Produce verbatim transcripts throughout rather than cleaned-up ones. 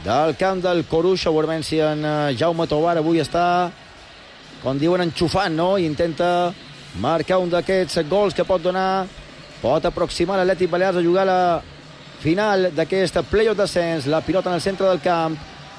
del camp del Coruixo. Veurem si en Jaume Tovar avui està, com diuen, enxufant, no? I intenta marcar un d'aquests gols que pot donar, pot aproximar l'Atlètic Balears a jugar la final d'aquest playoff d'ascens. La pilota en el centre del camp,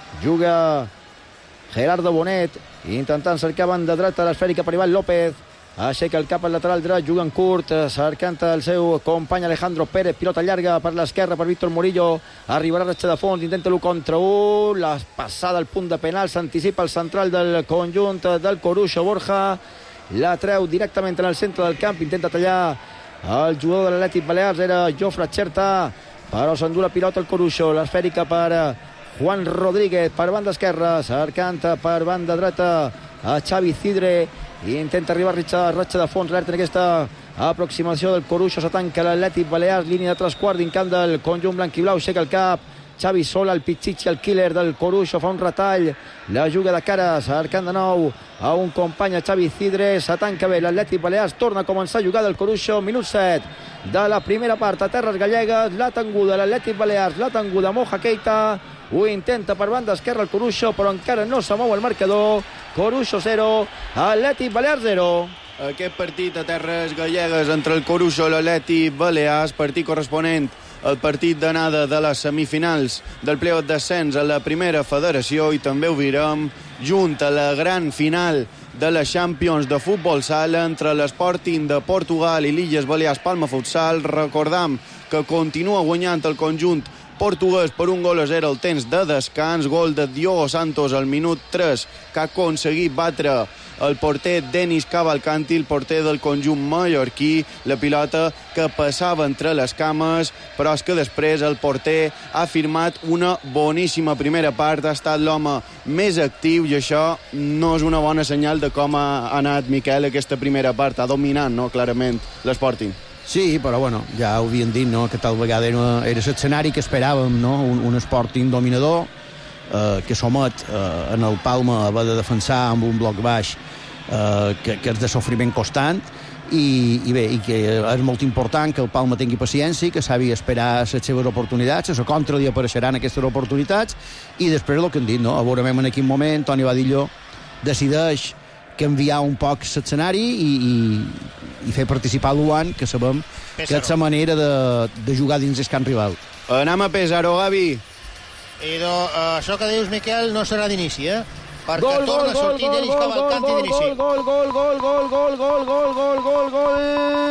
juga Gerardo Bonet, intentant cercar banda dreta l'esfèrica per Iván López, aixeca el cap al lateral dret, juga en curt, cercant el seu company Alejandro Pérez, pilota llarga per l'esquerra per Víctor Murillo, arribarà Ratxa de fons, intenta l'u contra u, la passada al punt de penal, s'anticipa el central del conjunt del Coruixo, Borja, la treu directament en el centre del camp, intenta tallar el jugador de l'Atlètic Balears, era Jofre Xerta, però s'endú la pilota el Coruixo, l'esfèrica per Juan Rodríguez, per banda esquerra, cercant per banda dreta a Xavi Cidre, i intenta arribar a Ratxa de fons, alerta en aquesta aproximació del Coruixo, s'atanca l'Atlètic Balears, línia de tres quarts dins camp del conjunt blanquiblau, aixeca el cap Xavi Sola, el pitxitxi, el killer del Coruixo, fa un retall, la juga de cara, cercant de nou a un company, a Xavi Cidre, s'atanca bé l'Atlètic Balears, torna a començar a jugar del Coruixo, minut set de la primera part a terres gallegues, l'ha tenguda l'Atlètic Balears, l'ha tenguda Moja Keita, ho intenta per banda esquerra el Coruixo, però encara no se mou el marcador. Coruixo zero, Atlètic Balears zero. Aquest partit a terres gallegues entre el Coruixo i l'Atlètic Balears, partit corresponent al partit d'anada de les semifinals del playoff d'ascens a la primera federació, i també ho veurem junt a la gran final de la Champions de futbol sala entre l'Sporting de Portugal i l'Illes Balears Palma Futsal. Recordam que continua guanyant el conjunt portuguès per un gol a zero al temps de descans, gol de Diogo Santos al minut tres, que ha aconseguit batre el porter Denis Cavalcanti, el porter del conjunt mallorquí, la pilota que passava entre les cames, però és que després el porter ha firmat una boníssima primera part, ha estat l'home més actiu, i això no és una bona senyal de com ha anat Miquel aquesta primera part, ha dominat, no?, clarament, l'Sporting. Sí, però bueno, ja ho havien dit, no?, que tal vegada era, era l'escenari que esperàvem, no?, un, un Sporting dominador, eh, que somet eh, en el Palma a haver de defensar amb un bloc baix eh, que, que és de sofriment constant, i, i bé, i que és molt important que el Palma tingui paciència, que sabi esperar les seves oportunitats, a la contra li apareixeran aquestes oportunitats, i després el que hem dit, no?, veurem en quin moment Toni Badillo decideix canviar un poc l'escenari i, i, i fer participar l'Uan, que sabem Pesaro, que és la manera de, de jugar dins el camp rival. Anem a Pesaro, Gavi. I do, uh, això que dius, Miquel, no serà d'inici, eh? Perquè gol, torna gol, a sortir Denis Cavalcanti d'inici. Gol, gol, gol, gol, gol, gol, gol, gol, gol, gol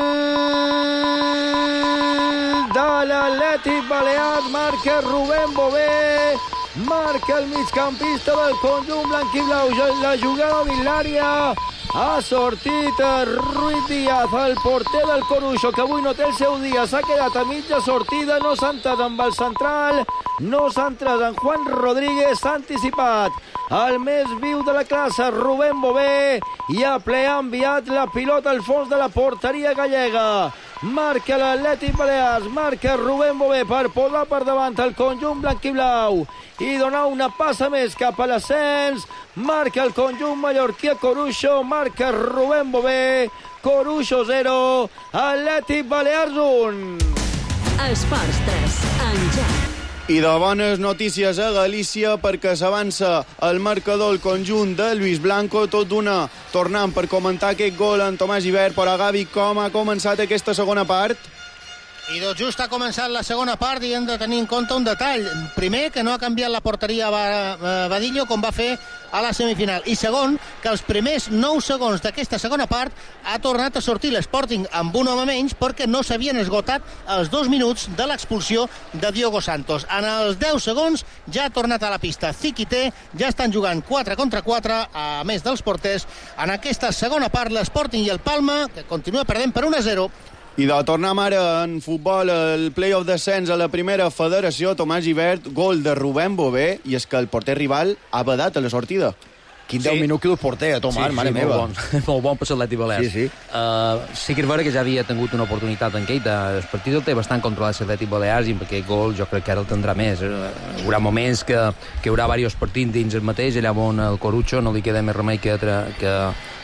de l'Atlètic Balears, marca Rubén Bové, marca el migcampista del conjunt blanquiblau, la jugada dins l'àrea, ha sortit Ruiz Díaz, el porter del Coruixo, que avui no té el seu dia, s'ha quedat a mitja sortida, no s'ha entrat amb el central, no s'ha entrat en Juan Rodríguez, s'ha anticipat el més viu de la classe, Rubén Bové, i a ple ha enviat la pilota al fons de la porteria gallega. Marca l'Atlètic Balears, marca Rubén Bové per posar per davant el conjunt blanquiblau i donar una passa més cap a l'ascens. Marca el conjunt mallorquí a Coruixo, marca Rubén Bové, Coruixo zero, Atlètic Balears un. Esports tres, en joc. I de bones notícies a Galícia, perquè s'avança el marcador el conjunt de Luis Blanco, tot d'una tornant per comentar aquest gol en Tomàs Ibert. Però Gavi, com ha començat aquesta segona part? I doncs just ha començat la segona part i hem de tenir en compte un detall. Primer, que no ha canviat la porteria Badillo com va fer a la semifinal. I segon, que els primers nou segons d'aquesta segona part ha tornat a sortir l'Sporting amb un home menys perquè no s'havien esgotat els dos minuts de l'expulsió de Diogo Santos. En els deu segons ja ha tornat a la pista Ziquité, ja estan jugant quatre contra quatre, a més dels porters. En aquesta segona part l'Sporting i el Palma, que continua perdent per un a zero. I de tornar ara en futbol el playoff d'ascens a la primera federació, Tomàs Ibert, gol de Rubén Bové, i és que el porter rival ha badat a la sortida. Quin deu sí. minuts que du porter, Tomàs, sí, mare sí, meva. Molt bon, molt bon per l'Atlètic Balears. Sí, sí. Uh, sí que és vera que ja havia tingut una oportunitat en Keita. El partit el té bastant controlat l'Atlètic Balears i amb aquest gol jo crec que ara el tindrà més. Uh, hi haurà moments que, que hi haurà diversos partits dins el mateix, allà on el Coruixo no li queda més remei que, que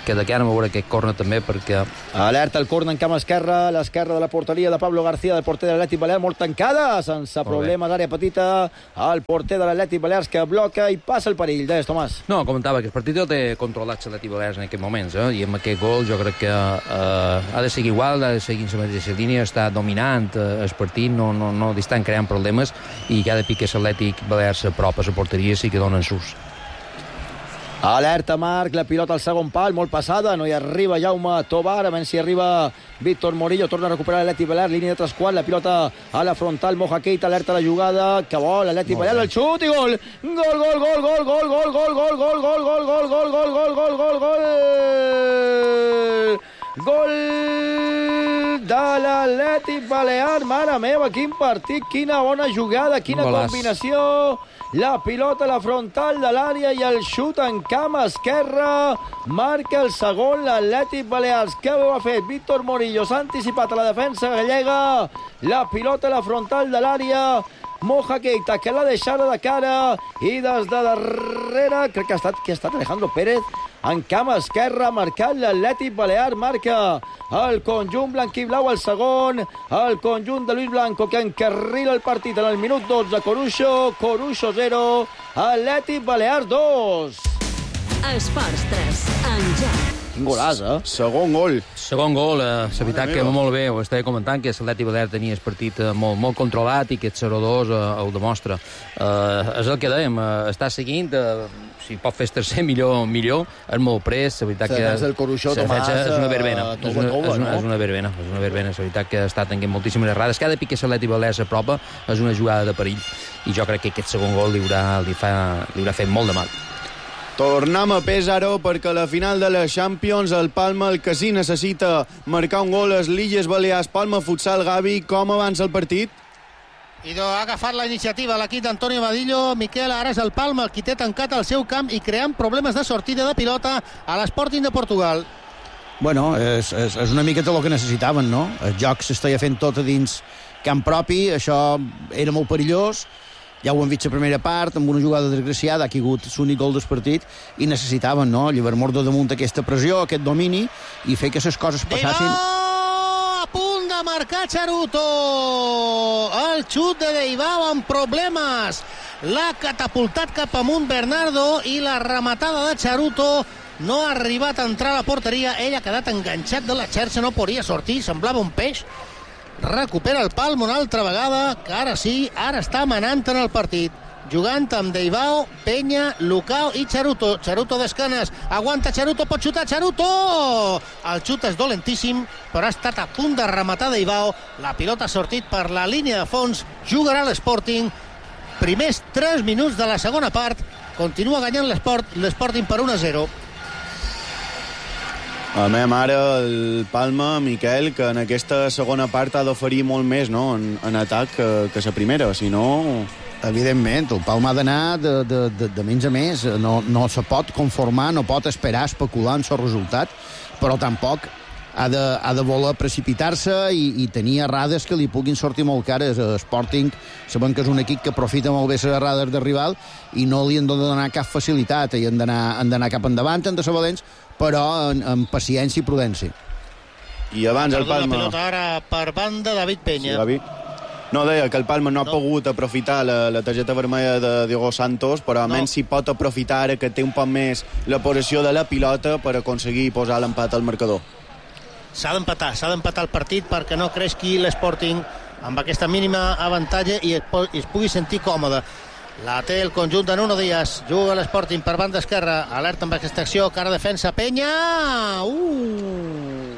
de cara a veure aquest córner també, perquè... Alerta el córner en camp esquerra, l'esquerra de la porteria de Pablo García, del porter de l'Atlètic Balears, molt tancada, sense problema d'àrea petita, el porter de l'Atlètic Balears que bloca i passa el perill. Deies, Tomàs. No, comentava que el partit el té controlat l'Atlètic Balears en aquests moments, eh? I amb aquest gol jo crec que eh, ha de seguir igual, ha de seguir en la mateixa línia, està dominant eh, el partit, no, no, no estan creant problemes, i cada pic que l'Atlètic Balears s'apropa a la porteria sí que donen sus. Alerta Marc, la pilota al segon pal, molt passada, no hi arriba Jaume Tovar, a veure si arriba Víctor Morillo, torna a recuperar l'Atlètic Balears, línia de tres quarts, la pilota a la frontal, Moja Keita, alerta la jugada, que vol l'Atlètic Balears, el xut i gol! Gol, gol, gol, gol, gol, gol, gol, gol, gol, gol, gol, gol, gol, gol, gol, gol, gol, gol! Gol de l'Atlètic Balears, mare meva, quin partit, quina bona jugada, quina combinació! La pilota a la frontal de l'àrea i el xut en camp esquerra. Marca el segon l'Atlètic Balears. Què ha fet? Víctor Morillo s'ha anticipat a la defensa gallega. La pilota a la frontal de l'àrea. Moja Keita, que l'ha deixada de cara. I des de darrere, crec que ha estat, que ha estat Alejandro Pérez. En camp esquerra, marcat l'Atlètic Balears, marca el conjunt blanquiblau al segon, el conjunt de Luis Blanco que encarrila el partit en el minut dotze, Coruxo, Coruxo zero, Atlètic Balears dos. Esports tres, en joc. Quin golaç, eh? Segon gol. Segon gol, eh, la veritat que molt bé, ho estava comentant, que l'Atlètic Balears tenia el partit eh, molt, molt controlat i que el zero dos eh, ho demostra. Eh, és el que dèiem, eh, està seguint, eh, si pot fer el tercer millor, millor, és molt pres, la veritat que... La defensa del Coruxo, Tomàs, és una verbena, uh, és, una, tova, és, una, no? és una verbena, és una verbena, la veritat que està tenint moltíssimes errades. Cada pic que l'Atlètic Balears s'apropa és una jugada de perill, i jo crec que aquest segon gol li haurà, li fa, li haurà fet molt de mal. Tornem a Pesaro perquè a la final de la Champions el Palma, el que sí necessita marcar un gol és l'Illes Balears. Palma Futsal, Gavi, com avança el partit? Idò ha agafat la iniciativa l'equip d'Antonio Vadillo. Miquel, ara és el Palma el qui té tancat el seu camp i creant problemes de sortida de pilota a l'Sporting de Portugal. Bueno, és, és, és una miqueta el que necessitaven, no? El joc s'estava fent tot a dins camp propi, això era molt perillós. Ja ho hem vist la primera part, amb una jugada desgraciada, ha caigut l'únic gol del partit, i necessitaven, no?, llibar-mos de damunt aquesta pressió, aquest domini, i fer que les coses passassin... Deibao, a punt de marcar Charuto! El xut de Deibao amb problemes! L'ha catapultat cap amunt Bernardo, i la rematada de Charuto no ha arribat a entrar a la porteria. Ell ha quedat enganxat de la xarxa, no podia sortir, semblava un peix. Recupera el Palma una altra vegada, que ara sí, ara està manant en el partit, jugant amb Deibao, Peña, Lucao i Charuto. Charuto d'esquenes, aguanta Charuto, pot xutar Charuto! El xut és dolentíssim, però ha estat a punt de rematar Deibao. La pilota ha sortit per la línia de fons, jugarà l'Sporting. Primers tres minuts de la segona part, continua guanyant l'Sport, l'Sporting per un a zero. A mi ara el Palma, Miquel, que en aquesta segona part ha d'oferir molt més, no?, en, en atac que, que la primera, si no... Evidentment, el Palma ha d'anar de, de, de, de menys a més, no, no se pot conformar, no pot esperar especular en el resultat, però tampoc ha de, ha de voler precipitar-se i, i tenir errades que li puguin sortir molt cares. A Sporting sabem que és un equip que aprofita molt bé les errades del rival i no li han de donar cap facilitat, i han d'anar cap endavant, han de ser valents, però en, en paciència i prudència. I abans el Palma... La pilota ara per banda David Peña. Sí, Gavi. No, deia que el Palma no ha no. pogut aprofitar la, la targeta vermella de Diego Santos, però almenys no. si pot aprofitar ara que té un poc més la possessió de la pilota per aconseguir posar l'empat al marcador. S'ha d'empatar, s'ha d'empatar el partit perquè no creixi l'Sporting amb aquesta mínima avantatge i es, es pugui sentir còmode. La té el conjunt de Nuno Díaz, juga l'Sporting per banda esquerra, alerta amb aquesta acció, cara defensa, Peña! Uh!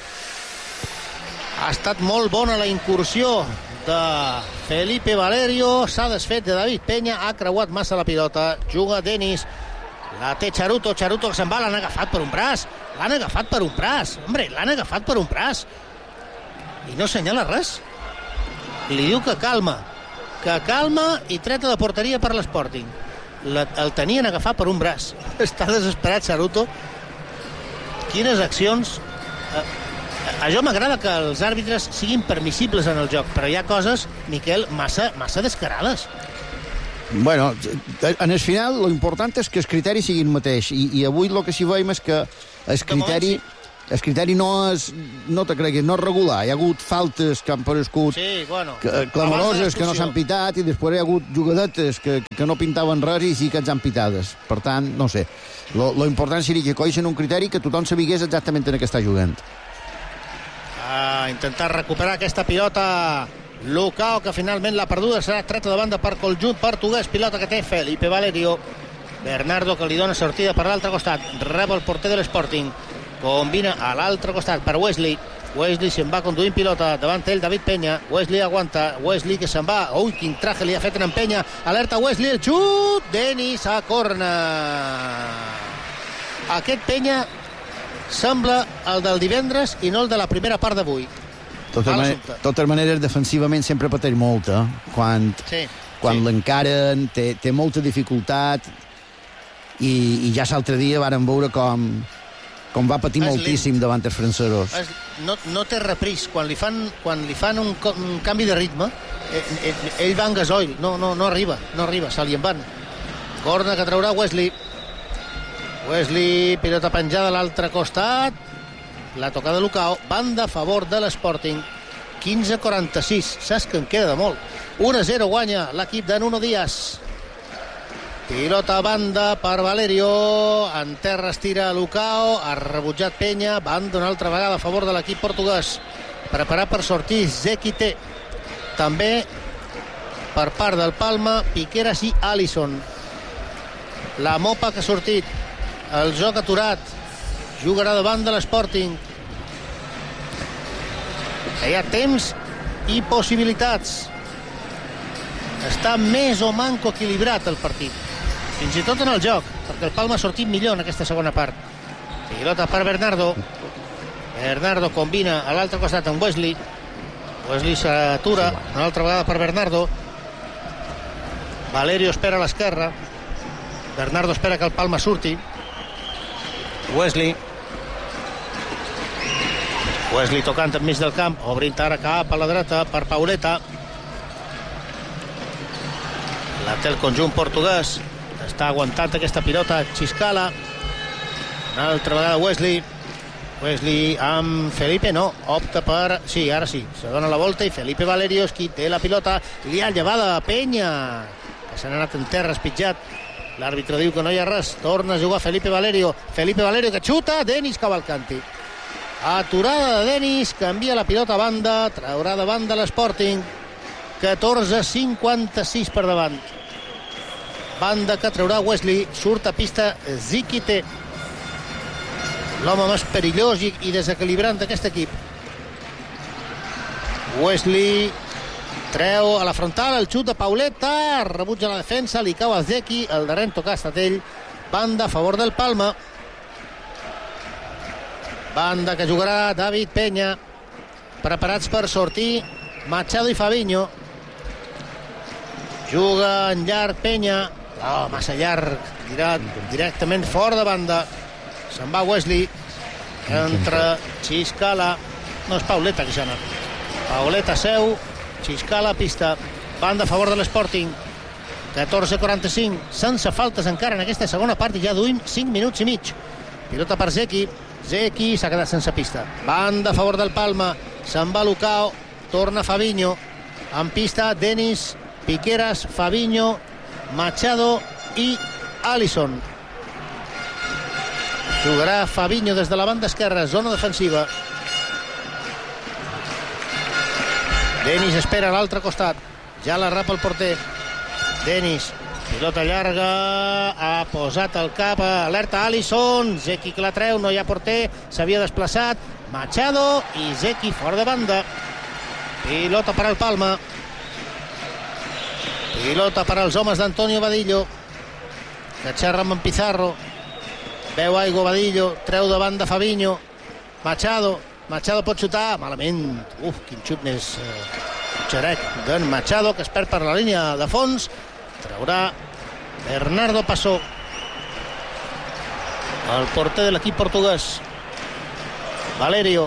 Ha estat molt bona la incursió de Felipe Valerio, s'ha desfet de David Peña, ha creuat massa la pilota, juga Denis, la té Charuto, Charuto que se'n va, l'han agafat per un braç, l'han agafat per un braç, hombre, l'han agafat per un braç, i no assenyala res, li diu que calma, que calma i treta de porteria per l'Sporting. La, el tenien agafat per un braç. Està desesperat Charuto. Quines accions... Eh, a jo m'agrada que els àrbitres siguin permissibles en el joc, però hi ha coses, Miquel, massa, massa descarades. Bueno, en el final, l'important és que el criteri sigui el mateix, i, i avui el que sí veiem és que el criteri... El criteri no és, no te creguis, no és regular. Hi ha hagut faltes que han parescut sí, bueno, clamoroses, que no s'han pitat, i després hi ha hagut jugadetes que, que no pintaven res i sí que ens han pitades. Per tant, no sé. Lo, lo important seria que coixen un criteri que tothom sabigués exactament en què està jugant. A intentar recuperar aquesta pilota Lucao, que finalment l'ha perduda. Serà treta de banda per conjunt portuguès. Pilota que té Felipe Valerio. Bernardo, que li dona sortida per l'altre costat. Rep el porter de l'Sporting. Combina a l'altre costat per Wesley. Wesley se'n va conduint pilota davant ell David Peña. Wesley aguanta. Wesley que se'n va. Ui, quin traje li ha fet en Peña. Alerta Wesley, el xut. Denis a corna. Aquest Peña sembla el del divendres i no el de la primera part d'avui. De totes, man totes maneres, defensivament sempre pateix molt, eh? Quan, sí, quan sí. l'encaren, té, té molta dificultat i, i ja l'altre dia varen veure com... com va patir és moltíssim lent. Davant els francesos. És, no, no té repris. Quan li fan, quan li fan un, un canvi de ritme, ell, ell, ell va en gasoil. No, no, no arriba, no arriba, se li en van. Corna que traurà Wesley. Wesley, pilota penjada a l'altre costat. La tocada de Lucao. Banda a favor de l'Sporting. quinze quaranta-sis. Saps que en queda de molt. u a zero guanya l'equip de Nuno Díaz. Pilota a banda per Valerio. En terra es tira Lucao. Ha rebutjat Peña. Banda una altra vegada a favor de l'equip portuguès. Preparat per sortir Zeki T. També per part del Palma, Piqueras i Alisson. La mopa que ha sortit. El joc aturat. Jugarà davant de l'Sporting. Hi ha temps i possibilitats. Està més o manco equilibrat el partit. Fins i tot en el joc, perquè el Palma ha sortit millor en aquesta segona part. Pilota per Bernardo. Bernardo combina a l'altre costat amb Wesley. Wesley s'atura una altra vegada per Bernardo. Valerio espera a l'esquerra. Bernardo espera que el Palma surti. Wesley. Wesley tocant enmig del camp, obrint ara cap a la dreta per Pauleta. La té el conjunt portuguès. Està aguantant aquesta pilota Xiscala. Una altra vegada Wesley. Wesley amb Felipe, no, opta per... Sí, ara sí, se dona la volta i Felipe Valerio és qui té la pilota. Li ha llevada a Peña, que s'ha anat en terra espitjat. L'àrbitre diu que no hi ha res. Torna a jugar Felipe Valerio. Felipe Valerio que xuta, Denis Cavalcanti. Aturada de Denis, canvia la pilota a banda, traurà de banda l'Sporting. catorze cinquanta-sis per davant. Banda que traurà Wesley, surt a pista Zikite, l'home més perillós i, i desequilibrant d'aquest equip. Wesley treu a la frontal el xut de Pauleta, rebutja la defensa, li cau a Zeki, el darrer en tocar ha estat ell. Banda a favor del Palma. Banda que jugarà David Peña, preparats per sortir Machado i Fabinho. Juga en llarg Peña, oh, massa llarg, directament fora de banda. Se'n va Wesley, entra Xiscala, no és Pauleta que s'ha anat. Pauleta seu, Xiscala a pista. Banda a favor de l'Sporting. catorze quaranta-cinc, sense faltes encara en aquesta segona part i ja duim cinc minuts i mig. Pilota per Zeki. Zeki s'ha quedat sense pista. Banda a favor del Palma. Se'n va Lucao, torna Fabinho. En pista Denis, Piqueras, Fabinho, Machado i Alisson. Jugarà Fabinho des de la banda esquerra, zona defensiva. Denis espera a l'altre costat. Ja la rapa el porter. Denis, pilota llarga, ha posat el cap, alerta Alisson. Zeki que la treu, no hi ha porter, s'havia desplaçat. Machado i Zeki fora de banda. Pilota per al Palma. Pilota per als homes d'Antonio Vadillo, que xerra amb en Pizarro. Veu aigua Vadillo, treu de banda Fabinho. Machado, Machado pot xutar, malament. Uf, quin xut més eh, xerec d'en Machado, que es perd per la línia de fons. Traurà Bernardo Passó, el porter de l'equip portuguès. Valerio,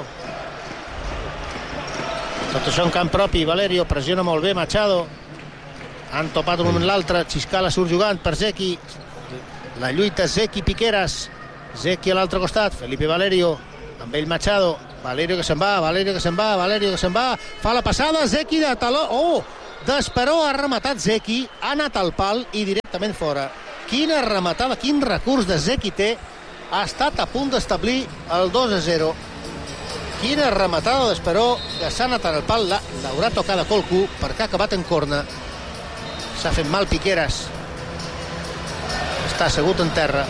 tot això en camp propi. Valerio pressiona molt bé Machado. Han topat un moment l'altre. Xiscala surt jugant per Zeki. La lluita Zeki Piqueras. Zeki a l'altre costat, Felipe Valerio, amb ell Machado, Valerio que se'n va, Valerio que se'n va, Valerio que se'n va, fa la passada, Zeki de taló, oh, d'Esperó ha rematat Zeki, ha anat al pal i directament fora. Quina rematada, quin recurs de Zeki té, ha estat a punt d'establir el dos a zero. Quina rematada d'Esperó, que s'ha anat al pal, l'haurà tocat a Colcu perquè ha acabat en corna. S'ha fet mal Piqueras, està assegut en terra.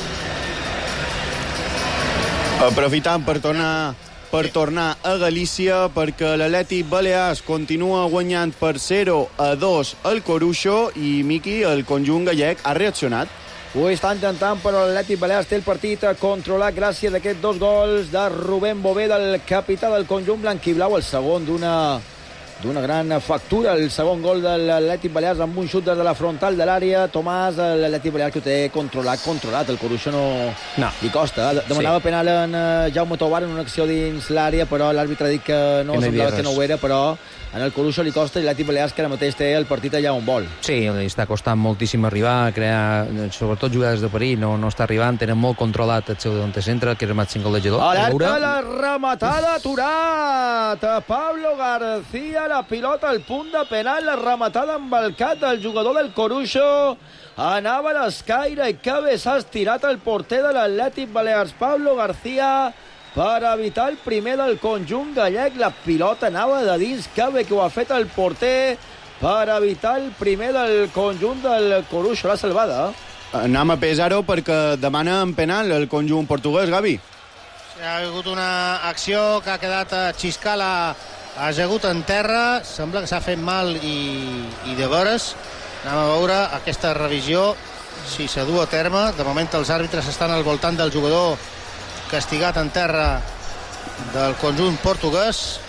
Aprofitant per tornar per tornar a Galícia, perquè l'Atlètic Balears continua guanyant per zero a dos al Coruxo i, Miqui, el conjunt gallec ha reaccionat. Ho està intentant, però l'Atlètic Balears té el partit controlat gràcies a aquests dos gols de Rubén Bové, del capità del conjunt blanquiblau, el segon d'una d'una gran factura, el segon gol de l'Atlètic Balears amb un xut des de la frontal de l'àrea. Tomàs, l'Atlètic Balears que ho té controlat, controlat, el Coruxo no, no. li costa. Demanava sí. penal en uh, Jaume Tobar en una acció dins l'àrea, però l'àrbitre ha dit que no, que no semblava que no ho era, però en el Coruxo li costa, i l'Atlètic Balears que ara mateix té el partit allà on vol. Sí, li està costant moltíssim arribar, crear, sobretot jugades de perill, no, no està arribant, tenen molt controlat el seu centre, que és el màxim golejador. Alerta, la rematada, aturat! Pablo García, la pilota al punt de penal, la rematada amb el cap del jugador del Coruxo. Anava a l'escaire i cabeçà estirat el porter de l'Atlètic Balears, Pablo García, per evitar el primer del conjunt gallec. La pilota anava de dins, que bé que ho ha fet el porter per evitar el primer del conjunt del Coruxo. La salvada. Anem a pesar-ho perquè demana en penal el conjunt portuguès, Gavi. Hi ha hagut una acció que ha quedat a Xiscala ajagut en terra, sembla que s'ha fet mal i, i de veres. Anem a veure aquesta revisió, si s'ha du a terme. De moment els àrbitres estan al voltant del jugador castigat en terra del conjunt portuguès.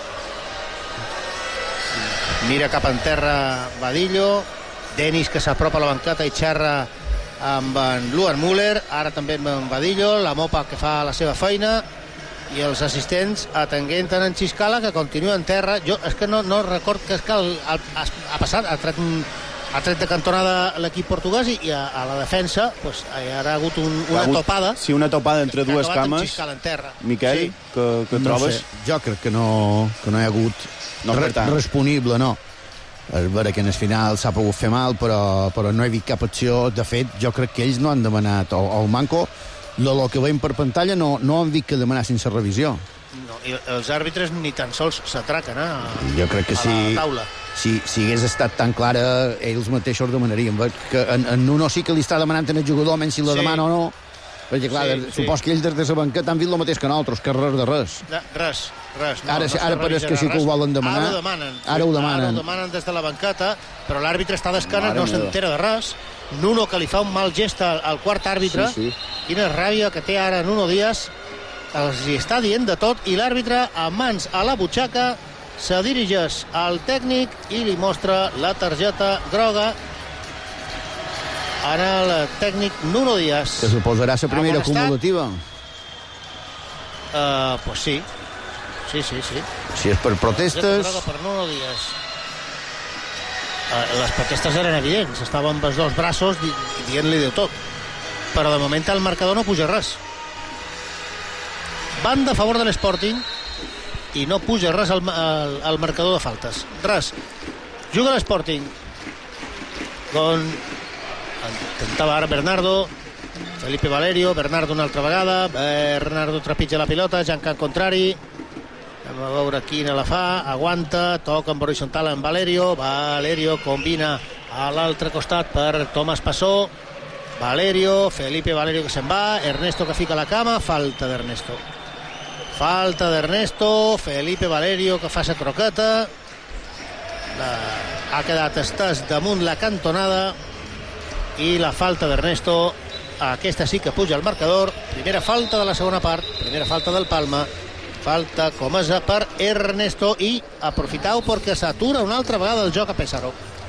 Mira cap en terra Badillo, Denis que s'apropa a la banqueta i xerra amb en Luan Müller, ara també amb en Badillo, la Mopa que fa la seva feina i els assistents atenguent en Xiscala, que continua en terra. Jo és que no, no record que, és que el, el, ha passat, ha tret, un, ha tret de cantonada l'equip portuguès i, i a, a la defensa pues, hi ha hagut un, una hagut, topada. Sí, una topada entre dues cames. Miquel, sí. que, que no trobes? Sé, jo crec que no, que no hi ha hagut no, re, responible, no. És vera que en el final s'ha pogut fer mal, però, però no he vist cap acció. De fet, jo crec que ells no han demanat, o, o el Manco, lo, lo que veiem per pantalla, no, no han vist que demanar sense revisió. No, i els àrbitres ni tan sols s'atraquen eh, a, jo crec que a si, la taula. Si, si hagués estat tan clara, ells mateixos demanarien. Que en, en uno sí que li està demanant en el jugador, menys si la sí. demana o no. Perquè, clar, sí, supos sí. que ells des de la banqueta han vist el mateix que nosaltres, que res de res. De, res, res. No, ara no ara pareix que sí que ho volen demanar. Ara ho demanen. Ara ho demanen. Ara ho demanen des de la banqueta, però l'àrbitre està d'esquena, no s'entera de res. Nuno, que li fa un mal gest al, al quart àrbitre. Sí, sí. Quina ràbia que té ara Nuno Díaz. Els hi està dient de tot, i l'àrbitre, amb mans a la butxaca, se dirigeix al tècnic i li mostra la targeta groga en el tècnic Nuno Díaz. Que suposarà la primera acumulativa? Uh, pues sí. Sí, sí, sí. Si és per protestes... Groga per Nuno Díaz. Uh, les protestes eren evidents. Estava amb els dos braços di dient-li de tot. Però de moment el marcador no puja res. Banda a favor de l'Sporting i no puja res al, al, al marcador de faltes. Res. Juga l'Sporting. Con... Intentava ara Bernardo, Felipe Valerio, Bernardo una altra vegada, Bernardo trepitja la pilota, Giancan contrari, anem a veure quina la fa, aguanta, toca amb horitzontal amb Valerio, Valerio combina a l'altre costat per Tomàs Passó, Valerio, Felipe Valerio que se'n va, Ernesto que fica la cama, falta d'Ernesto. Falta d'Ernesto, Felipe Valerio que fa sa croqueta, la... ha quedat estès damunt la cantonada, i la falta d'Ernesto, aquesta sí que puja al marcador. Primera falta de la segona part, primera falta del Palma, falta comesa per Ernesto, i aprofitau perquè s'atura una altra vegada el joc a Pesaro.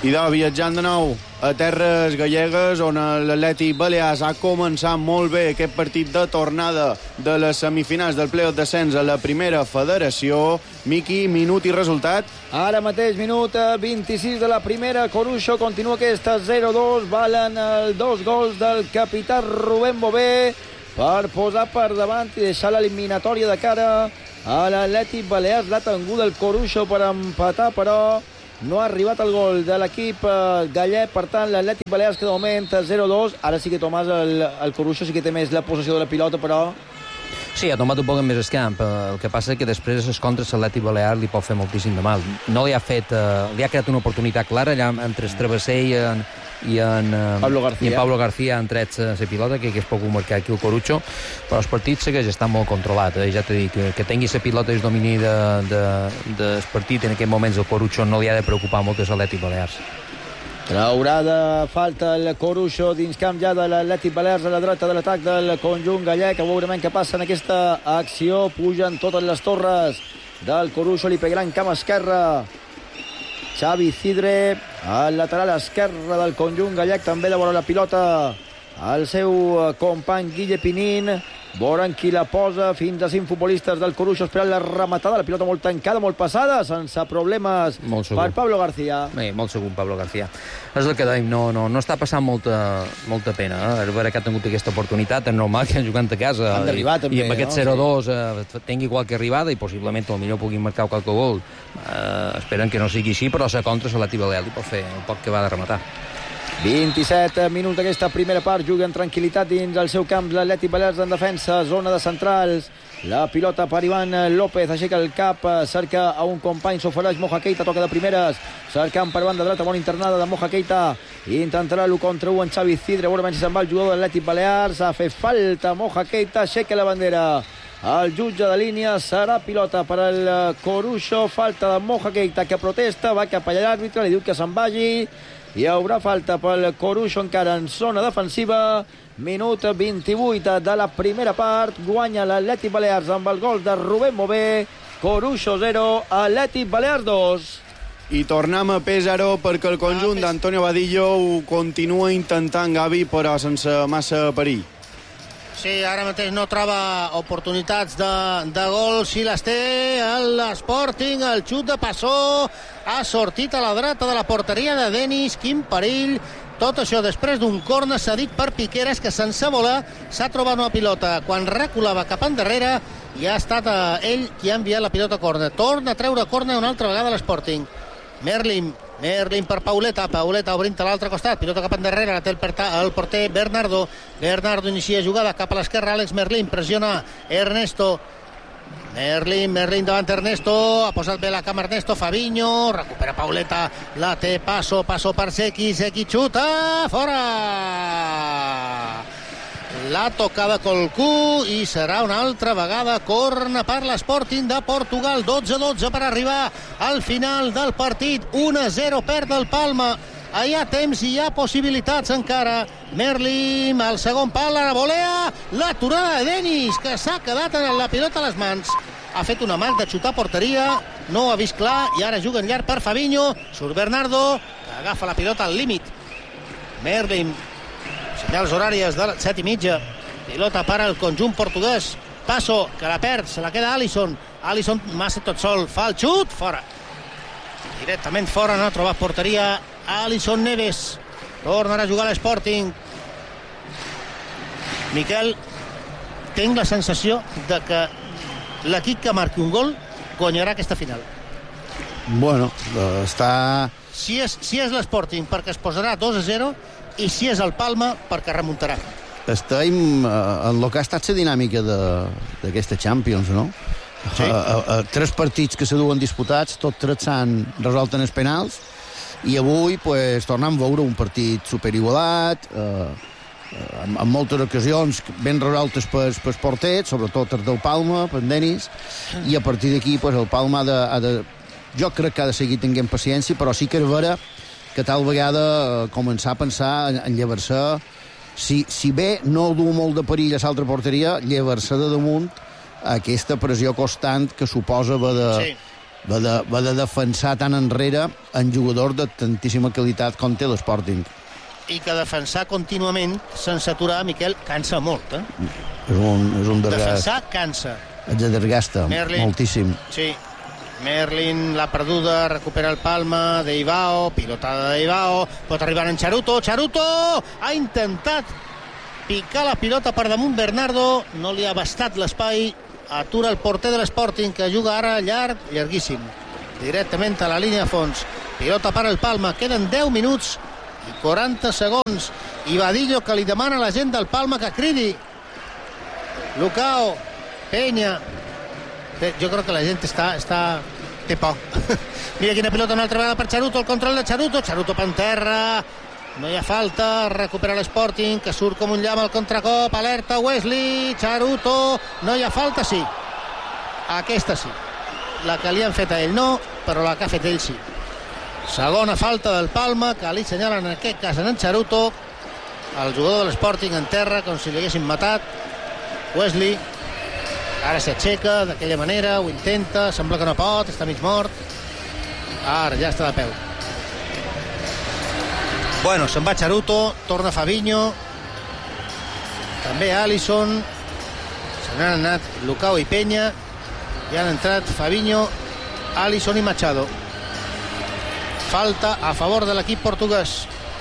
I de viatjant de nou a terres gallegues, on l'Atlètic Balears ha començat molt bé aquest partit de tornada de les semifinals del play-off descens a la primera federació. Miqui, minut i resultat. Ara mateix, minut vint-i-sis de la primera. Coruxo continua aquesta zero dos. Valen els dos gols del capità Rubén Bové per posar per davant i deixar l'eliminatòria de cara a l'Atlètic Balears. L'ha tingut el Coruxo per empatar, però no ha arribat el gol de l'equip gallec. Per tant, l'Atlètic Balears que de moment zero dos. Ara sí que, Tomàs, el, el Coruxo sí que té més la possessió de la pilota, però... Sí, ha tomat un poc més el camp. El que passa és que després les contres l'Atlètic Balears li pot fer moltíssim de mal. No li ha fet... Eh, li ha creat una oportunitat clara allà entre el Travesser i en, i en, Pablo García. i en Pablo García han tret la pilota, que, que es pot marcar aquí el Coruxo, però el partit segueix estant molt controlat. Eh? Ja t'he dit, que, que tingui la pilota i el domini de, de, del partit en aquest moments el Coruxo no li ha de preocupar molt a l'Atlètic Balears. Traurà de falta el Coruxo dins camp ja de l'Atlètic Balears a la dreta de l'atac del conjunt gallec. A veure què passa en aquesta acció. Pugen totes les torres del Coruxo, li pegarà en camp esquerra Xavi Cidre, al lateral esquerre del conjunt gallec, també de vora la pilota el seu company Guille Pinín. Veuran qui la posa, fins a cinc futbolistes del Coruxo esperant la rematada, la pilota molt tancada, molt passada, sense problemes per Pablo García. Bé, molt segur Pablo García. És el que dèiem, no, no, no està passant molta, molta pena. Eh? A veure que ha tingut aquesta oportunitat, és normal que han jugat a casa. Han d'arribar també, I amb aquest no? zero dos eh, tingui qualque arribada i possiblement potser puguin marcar qualque gol. Eh, esperen que no sigui així, però la contra se la Balears li pot fer el poc que va de rematar. vint-i-set minuts d'aquesta primera part, juga en tranquil·litat dins el seu camp l'Atlètic Balears en defensa, zona de centrals. La pilota per Ivan López, aixeca el cap, cerca a un company, s'ofereix Moja Keita, toca de primeres, cercant per banda dreta, bona internada de Moja Keita, intentarà l'u contra u en Xavi Cidre, veurem si se'n va el jugador de l'Atlètic Balears, ha fet falta Moja Keita, aixeca la bandera. El jutge de línia, serà pilota per al Coruxo, falta de Moja Keita que protesta, va cap allà l'àrbitre, li diu que se'n vagi. Hi haurà falta pel Coruxo encara en zona defensiva. Minut vint-i-vuit de la primera part. Guanya l'Atlètic Balears amb el gol de Rubén Bové. Coruxo zero, Atlètic Balears dos. I tornem a Pesaro perquè el conjunt d'Antonio Vadillo ho continua intentant, Gavi, però sense massa perill. Sí, ara mateix no troba oportunitats de, de gol. Si les té l'Sporting, el xut de Passó ha sortit a la dreta de la porteria de Denis. Quin perill. Tot això després d'un córner cedit per Piqueras, que sense voler s'ha trobat una pilota quan reculava cap endarrere i ha estat eh, ell qui ha enviat la pilota a córner. Torna a treure córner una altra vegada l'Sporting. Merlin, Merlin per Pauleta, Pauleta obrint a l'altre costat, pilota cap endarrere, la té el, el porter Bernardo, Bernardo inicia jugada cap a l'esquerra, Àlex Merlin pressiona Ernesto, Merlin, Merlin davant Ernesto, ha posat bé la cama Ernesto, Fabinho, recupera Pauleta, la té Passo, Passo per Seki, Seki xuta, fora! La tocada Colcú i serà una altra vegada corna per l'Sporting de Portugal. Dotze dotze per arribar al final del partit. un a zero perd el Palma. Hi ha temps i hi ha possibilitats encara. Merlin al segon pal, la volea, l'aturada de Denis, que s'ha quedat en la pilota a les mans. Ha fet una mà de xutar porteria, no ho ha vist clar i ara juga en llarg per Fabinho. Surt Bernardo, que agafa la pilota al límit. Merlin, senyals horàries de les set i mitja, pilota per al conjunt portuguès. Passo, que la perd, se la queda Alisson. Alisson massa tot sol, fa el xut, fora. Directament fora, no ha trobat porteria Alisson Neves. Tornarà a jugar l'Sporting. Miquel, tinc la sensació de que l'equip que marqui un gol guanyarà aquesta final. Bueno, està... Si és, si és l'Sporting, perquè es posarà dos a zero, i si és el Palma, perquè remuntarà. Estem eh, en el que ha estat la dinàmica d'aquesta Champions, no? Sí. A, a, a, tres partits que se duen disputats, tots tres s'han resolt en els penals, i avui pues, tornem a veure un partit superigualat, eh, amb, amb moltes ocasions ben resoltes pels, pels porters, sobretot els del Palma, per Denis, i a partir d'aquí pues, el Palma ha de, ha de... Jo crec que ha de seguir tenint paciència, però sí que és vera que tal vegada eh, començar a pensar en, en llevar-se, si, si bé no du molt de perill a l'altra porteria, llevar-se de damunt aquesta pressió constant que suposa haver de, sí. va de, va de defensar tan enrere en jugadors de tantíssima qualitat com té l'Sporting. I que defensar contínuament sense aturar, Miquel, cansa molt, eh? És un, és un desgast. Defensar cansa. És de desgasta, Merlin, moltíssim. Sí. Merlin, la perduda, recupera el Palma, Deivao, pilotada de Deivao, pot arribar en Charuto, Charuto ha intentat picar la pilota per damunt Bernardo, no li ha bastat l'espai, atura el porter de l'Sporting, que juga ara llarg, llarguíssim, directament a la línia de fons. Pilota per el Palma, queden deu minuts i quaranta segons, i Vadillo que li demana a la gent del Palma que cridi. Lucao, Peña, jo crec que la gent està, està... té por. Mira quina pilota una altra vegada per Charuto, el control de Charuto, Charuto per terra, no hi ha falta, recupera l'Sporting, que surt com un llamp al contracop, alerta Wesley, Charuto, no hi ha falta, sí. Aquesta sí. La que li han fet a ell no, però la que ha fet ell sí. Segona falta del Palma, que li senyalen en aquest cas en Charuto, el jugador de l'Sporting en terra, com si li haguessin matat. Wesley ara s'aixeca d'aquella manera, ho intenta, sembla que no pot, està mig mort. Ara ja està de peu. Bueno, se'n va Charuto, torna Fabinho, també Alisson, se n'han anat Lucao i Peña, i han entrat Fabinho, Alisson i Machado. Falta a favor de l'equip portuguès.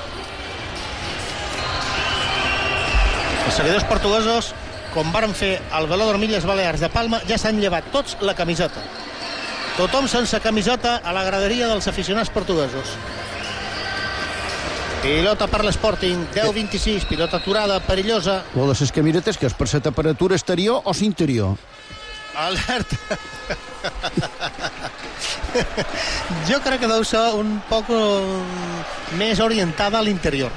Els seguidors portuguesos, com varen fer el Velòdrom Illes Balears de Palma, ja s'han llevat tots la camiseta. Tothom sense camiseta a la graderia dels aficionats portuguesos. Pilota per l'Sporting, deu vint-i-sis, pilota aturada, perillosa. Lo de les camisetes, que és per la temperatura exterior o interior? Alerta. Jo crec que deu ser un poc més orientada a l'interior.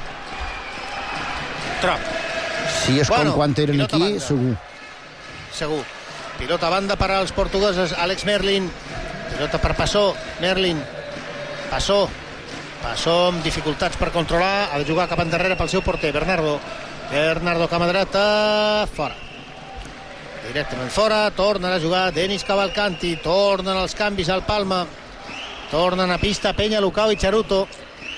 Trop. Si és bueno, com quan eren aquí, banda. segur. Segur. Pilota banda per als portuguesos, Alex Merlin. Pilota per Passó, Merlin. Passó. Passó amb dificultats per controlar, ha de jugar cap endarrere pel seu porter, Bernardo. Bernardo, cama dreta, fora. Directament fora, tornen a jugar Denis Cavalcanti, tornen els canvis al Palma. Tornen a pista Peña, Lucao i Charuto.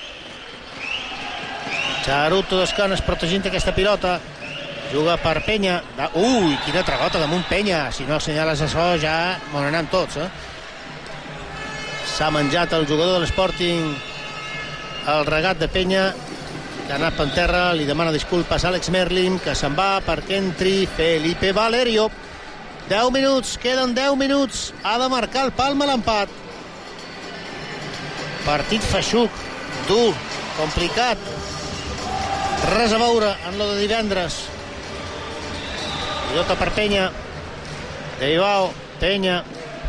Charuto d'esquenes protegint aquesta pilota. Juga per Peña. Ui, quina tragota damunt Peña. Si no assenyales això ja m'ho anant tots, eh? S'ha menjat el jugador de l'Sporting el regat de Peña, que ha anat per terra, li demana disculpes a Alex Merlin, que se'n va perquè entri Felipe Valerio. deu minuts, queden deu minuts, ha de marcar el Palma l'empat. Partit feixuc, dur, complicat, res a veure en lo de divendres. Pilota per Peña, Deivao, Peña,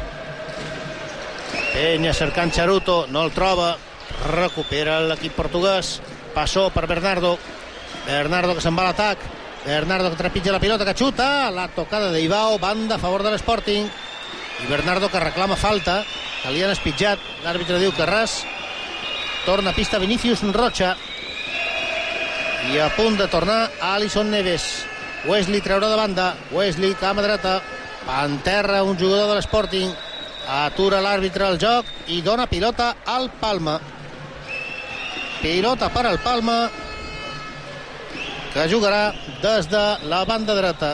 Peña cercant Charuto, no el troba, recupera l'equip portuguès. Passó per Bernardo, Bernardo que se'n va a l'atac, Bernardo que trepitja la pilota, que xuta, la tocada de Deivao, banda a favor de l'Sporting, i Bernardo que reclama falta, que li han espitjat, l'àrbitre diu que res. Torna a pista Vinícius Rocha, i a punt de tornar Alisson Neves. Wesley treurà de banda, Wesley, cama dreta, en terra un jugador de l'Sporting, atura l'àrbitre el joc i dona pilota al Palma. Pilota per al Palma, que jugarà des de la banda dreta.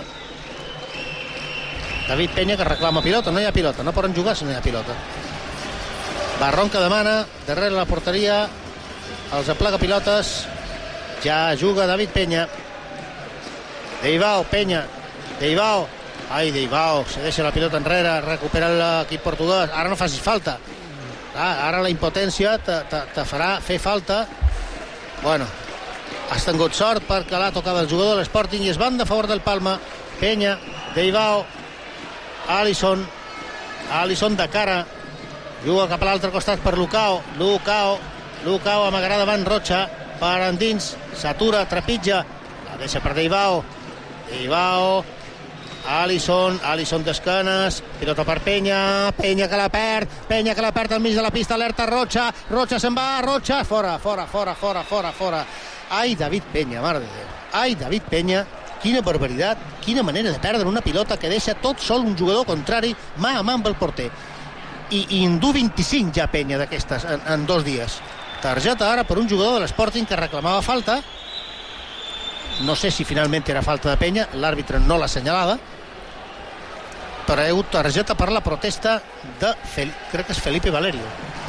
David Peña que reclama pilota, no hi ha pilota, no poden jugar si no hi ha pilota. Barron que demana, darrere la porteria, els aplega pilotes, ja juga David Peña. Deivao, Peña, Deivao, ai Deivao, se deixa la pilota enrere, recupera l'equip portuguès, ara no facis falta. Ah, ara la impotència te, te, te farà fer falta. Bueno, has tingut sort perquè l'ha tocat el jugador de l'Sporting i es van de favor del Palma. Peña, Deivao, Alisson, Alisson de cara, juga cap a l'altre costat per Lucao, Lucao, Lucao amagarà davant Rocha, per endins, s'atura, trepitja, la deixa per Deivao, Deivao, Alisson, Alisson d'esquenes, pilota per Peña, Peña que la perd, Peña que la perd al mig de la pista, alerta Rocha, Rocha se'n va, Rocha, fora, fora, fora, fora, fora, fora. Ai, David Peña, mare de Déu. Ai, David Peña, quina barbaritat, quina manera de perdre una pilota que deixa tot sol un jugador contrari mà a mà amb el porter. i, i endú vint-i-cinc ja Penya d'aquestes en, en dos dies. Targeta ara per un jugador de l'Sporting que reclamava falta. No sé si finalment era falta de Penya, l'àrbitre no l'ha assenyalada, però hi ha hagut targeta per la protesta de Fel... crec que és Felipe Valerio.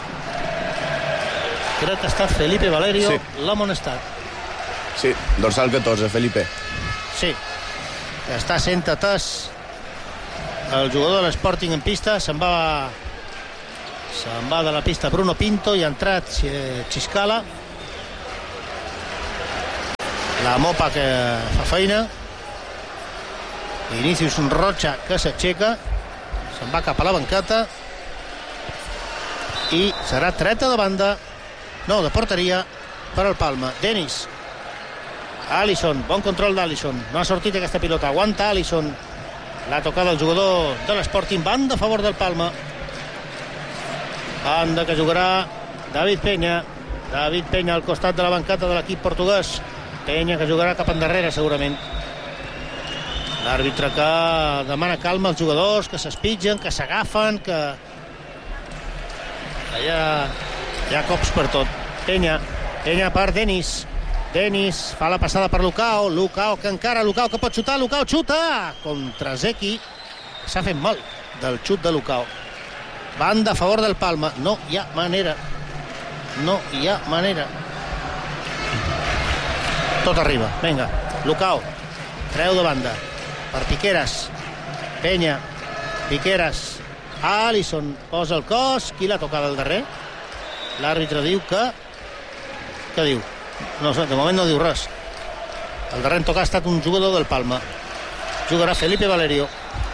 Crec que ha estat Felipe Valerio, sí. L'ha amonestat. Sí, dorsal catorze, Felipe. Sí, està sent atès el jugador de l'Sporting en pista. Se'n va se'n va de la pista Bruno Pinto i ha entrat Xiscala, la mopa que fa feina. Vinícius Rocha que s'aixeca, se'n va cap a la banqueta i serà treta de banda, no, de porteria per al Palma. Denis, Alisson, bon control d'Alisson, no ha sortit aquesta pilota, aguanta Alisson, la tocada del jugador de l'Sporting, banda a favor del Palma, banda que jugarà David Penya. David Penya al costat de la banqueta de l'equip portuguès. Penya que jugarà cap endarrere segurament. L'àrbitre que demana calma als jugadors, que s'espitgen, que s'agafen, que allà hi ha cops per tot. Penya, Penya per Denis. Denis fa la passada per Lucao. Lucao que encara, Lucao que pot xutar. Lucao xuta contra Zeki. S'ha fet mal del xut de Lucao. Banda a favor del Palma. No hi ha manera. No hi ha manera. Tot arriba. Vinga. Lucao. Treu de banda. Per Piqueras. Penya. Piqueras. Alisson posa el cos. Qui l'ha tocat al darrer? L'àrbitre diu que... Què diu? No, de moment no diu res. El darrer en tocar ha estat un jugador del Palma. Jugarà Felipe Valerio.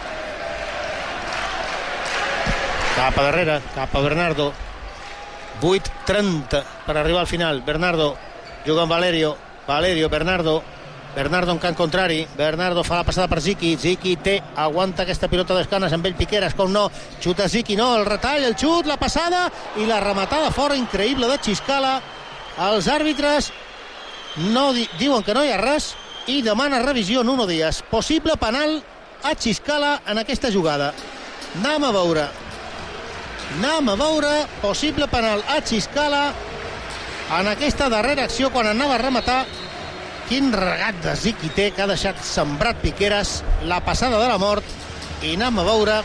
Cap a darrere, cap a Bernardo. vuit trenta per arribar al final. Bernardo juga amb Valerio. Valerio, Bernardo. Bernardo en camp contrari. Bernardo fa la passada per Ziki. Ziki té, aguanta aquesta pilota d'escanes amb ell Piqueras, com no. Xuta Ziki, no, el retall, el xut, la passada i la rematada fora increïble de Xiscala. Els àrbitres no di diuen que no hi ha res i demana revisió en Nuno Díaz. Possible penal a Xiscala en aquesta jugada. Anem a veure. Anem a veure. Possible penal a Xiscala en aquesta darrera acció quan anava a rematar. Quin regat de Ziki té, que ha deixat sembrat Piqueras, la passada de la mort, i anem a veure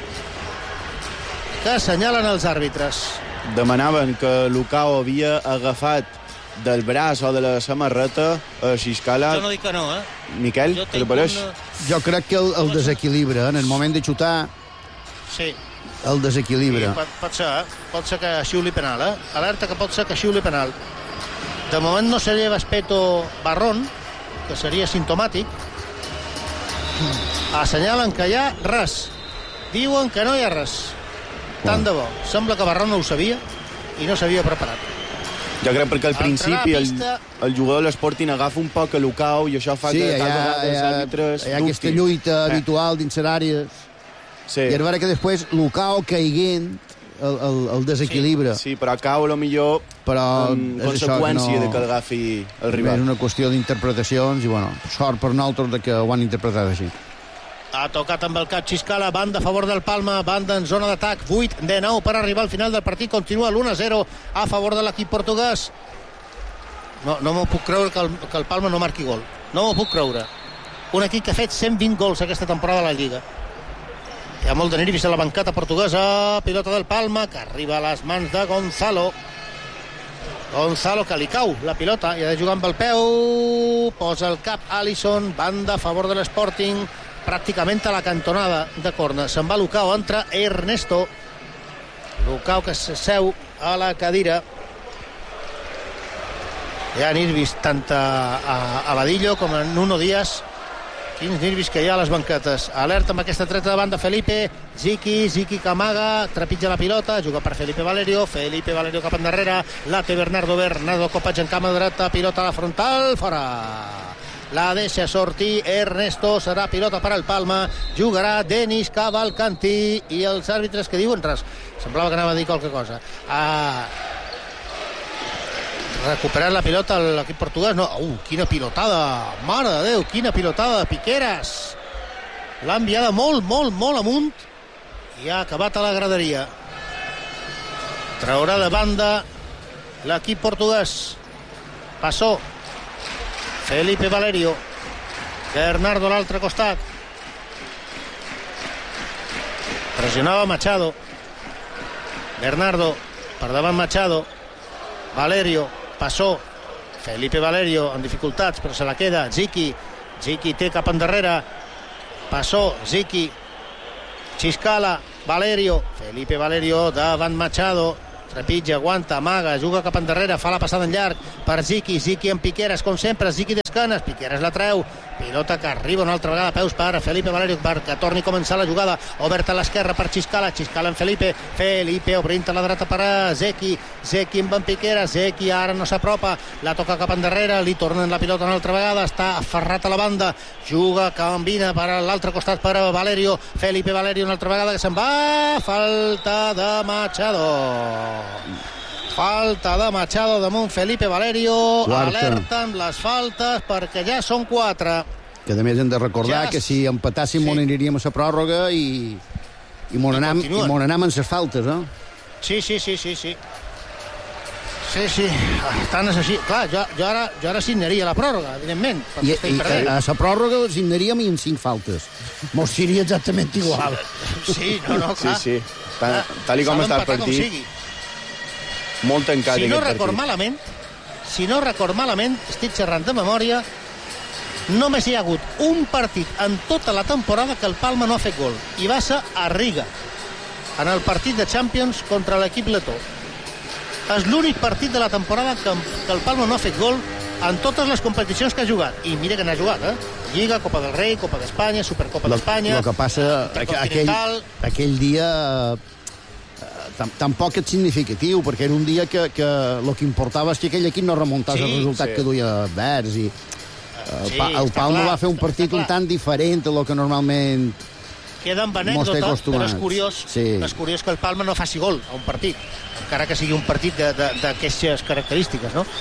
que assenyalen els àrbitres. Demanaven que Lucao havia agafat del braç o de la samarreta a Xiscala. Jo no dic que no, eh? Miquel, què te pareix? Una... Jo crec que el, el desequilibra, en el moment de xutar, sí. El desequilibra. Sí, pot, pot ser, eh? Pot ser que xiuli penal, eh? Alerta que pot ser que xiuli penal. De moment no se lleva Espeto Barrón, que seria simptomàtic. Assenyalen que hi ha res. Diuen que no hi ha res. Tant de bo. Sembla que Barrón no ho sabia i no s'havia preparat. Jo crec perquè al principi el, el jugador de l'Sporting agafa un poc a Lucao i això fa sí, que tal vegada els àrbitres hi ha aquesta lluita eh. habitual dins l'àrea. Sí. I és vera que després Lucao caiguent el, el, el desequilibra. Sí, sí, però cau a lo millor però en conseqüència no... de que agafi el rival. És una qüestió d'interpretacions i, bueno, sort per nosaltres de que ho han interpretat així. Ha tocat amb el cap Xiscala, banda a favor del Palma, banda en zona d'atac, vuit de nou per arribar al final del partit, continua l'u a zero a favor de l'equip portuguès. No, no m'ho puc creure que el, que el Palma no marqui gol. No m'ho puc creure. Un equip que ha fet cent vint gols aquesta temporada a la Lliga. Hi ha molt de nervis a la banqueta portuguesa. Pilota del Palma que arriba a les mans de Gonzalo. Gonzalo que li cau la pilota i ha de jugar amb el peu. Posa el cap Alisson, banda a favor de l'Sporting, pràcticament a la cantonada de corna. Se'n va Lucao, entra Ernesto. Lucao que s'asseu a la cadira. Hi ha nervis tant a, a, a Vadillo com a Nuno Díaz. Quins nervis que hi ha a les banquetes. Alerta amb aquesta treta de banda Felipe. Ziki, Ziki que amaga, trepitja la pilota, juga per Felipe Valerio. Felipe Valerio cap endarrere, la té Bernardo. Bernardo copatge en cama dreta, pilota a la frontal, fora. La deixa sortir Ernesto, serà pilota per al Palma. Jugarà Denis Cavalcanti i els àrbitres que diuen res. Semblava que anava a dir qualque cosa. Ah... recuperar la pilota a l'equip portuguès. No, uh, quina pilotada, mare de Déu, quina pilotada de Piqueras. L'ha enviada molt, molt, molt amunt i ha acabat a la graderia. Traurà de banda l'equip portuguès. Passó. Felipe Valerio. Bernardo a l'altre costat. Pressionava Machado. Bernardo. Per davant Machado. Valerio. Passó. Felipe Valerio amb dificultats, però se la queda. Ziki. Ziki té cap endarrere. Passó. Ziki. Xiscala. Valerio. Felipe Valerio davant Machado. Trepitja, aguanta, amaga, juga cap endarrere, fa la passada en llarg per Ziki. Ziki amb Piqueras, com sempre. Ziki d'esquenes. Piqueras la treu. Pilota que arriba una altra vegada a peus per Felipe Valerio perquè torni a començar la jugada. Oberta a l'esquerra per Xiscala. Xiscala en Felipe. Felipe obrint a la dreta per a Zeki. Zeki amb en Piqueras. Zeki ara no s'apropa. La toca cap endarrere. Li tornen la pilota una altra vegada. Està aferrat a la banda. Juga, canvina per a l'altre costat per a Valerio. Felipe Valerio una altra vegada que se'n va. Falta de Machado. Falta de Machado damunt Felipe Valerio. Quarta. Alerta amb les faltes perquè ja són quatre. Que a més hem de recordar ja... que si empatàssim sí. Mon aniríem a la pròrroga i, i mon anam, i mon anam en les faltes, eh? Sí, sí, sí, sí, sí. Sí, sí, tant és així. Clar, jo, jo, ara, jo ara signaria la pròrroga, evidentment. I, i a la pròrroga signaríem i en cinc faltes. Mos seria exactament igual. Sí, no, no, clar. Sí, sí. Tal, tal com està el partit. Molt tancat si no aquest record partit. malament, si no record malament, estic xerrant de memòria, només hi ha hagut un partit en tota la temporada que el Palma no ha fet gol, i va ser a Riga, en el partit de Champions contra l'equip letó. És l'únic partit de la temporada que, que el Palma no ha fet gol en totes les competicions que ha jugat. I mira que n'ha jugat, eh? Lliga, Copa del Rei, Copa d'Espanya, Supercopa d'Espanya... El que passa, aquell, aquell dia... tampoc és significatiu, perquè era un dia que, que el que importava és que aquell equip no remuntava sí, el resultat sí. que duia vers i el, sí, el Palma clar, va fer un partit un tant diferent a lo que normalment queda amb anècdota, però és curiós, sí. és curiós que el Palma no faci gol a un partit, encara que sigui un partit d'aquestes característiques, no?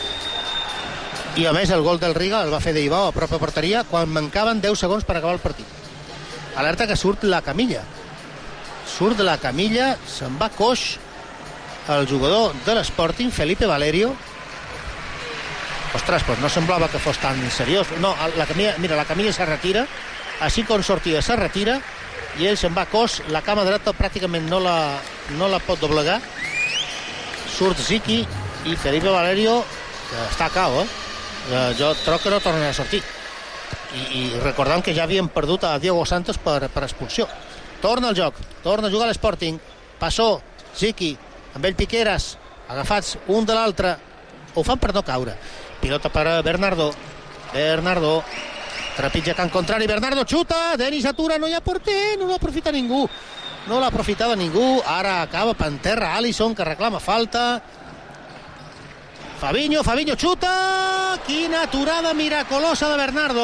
I a més el gol del Riga el va fer Deibao a prop de porteria quan mancaven deu segons per acabar el partit. Alerta que surt la camilla. Surt de la camilla, se'n va coix el jugador de l'Sporting, Felipe Valerio. Ostres, doncs no semblava que fos tan seriós. No, la camilla, mira, la camilla se retira, així com sortia se retira, i ell se'n va coix, la cama dreta pràcticament no la, no la pot doblegar. Surt Ziki i Felipe Valerio, que està a cau, eh? Jo trobo que no tornarà a sortir. I, i recordem que ja havíem perdut a Diego Santos per, per expulsió. Torna al joc, torna a jugar l'Sporting. Passó, Ziki, amb ell Piqueras, agafats un de l'altre. Ho fan per no caure. Pilota per Bernardo. Bernardo, trepitja camp contrari, Bernardo xuta, Denis atura, no hi ha porter, no l'aprofita ningú. No l'ha aprofitada ningú, ara acaba per terra Alisson, que reclama falta. Fabinho, Fabinho xuta, quina aturada miracolosa de Bernardo.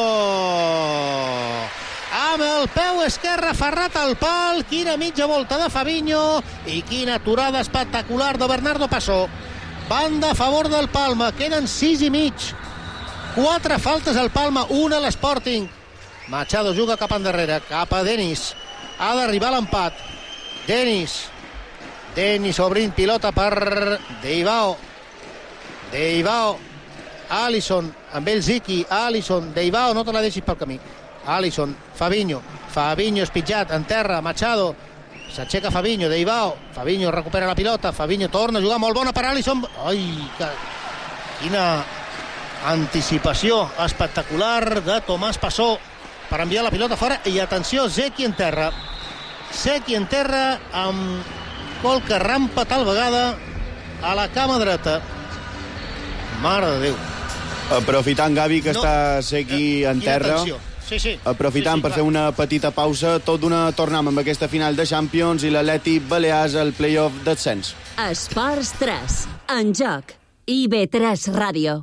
Amb el peu esquerre aferrat al pal, quina mitja volta de Fabinho i quina aturada espectacular de Bernardo Passó. Banda a favor del Palma, queden sis i mig. Quatre faltes al Palma, una a l'Sporting. Machado juga cap endarrere, cap a Denis. Ha d'arribar l'empat. Denis. Denis obrint pilota per Deibao. Deibao. Alisson, amb el Ziki. Alisson, Deibao, no te la deixis pel camí. Alisson, Fabinho, Fabinho espitjat en terra, Machado, s'aixeca Fabinho, Deibao, Fabinho recupera la pilota, Fabinho torna a jugar molt bona per Alisson. Ai, que... quina anticipació espectacular de Tomàs Passó per enviar la pilota fora. I atenció, Zeki en terra, Zeki en terra amb qualque rampa tal vegada a la cama dreta. Mare de Déu. Aprofitant, Gavi, que no, està Zeki en terra, sí, sí. aprofitant sí, sí, per clar. fer una petita pausa, tot d'una tornem amb aquesta final de Champions i l'Atlètic Balears al play-off d'ascens. Esports tres, en joc, I B tres Ràdio.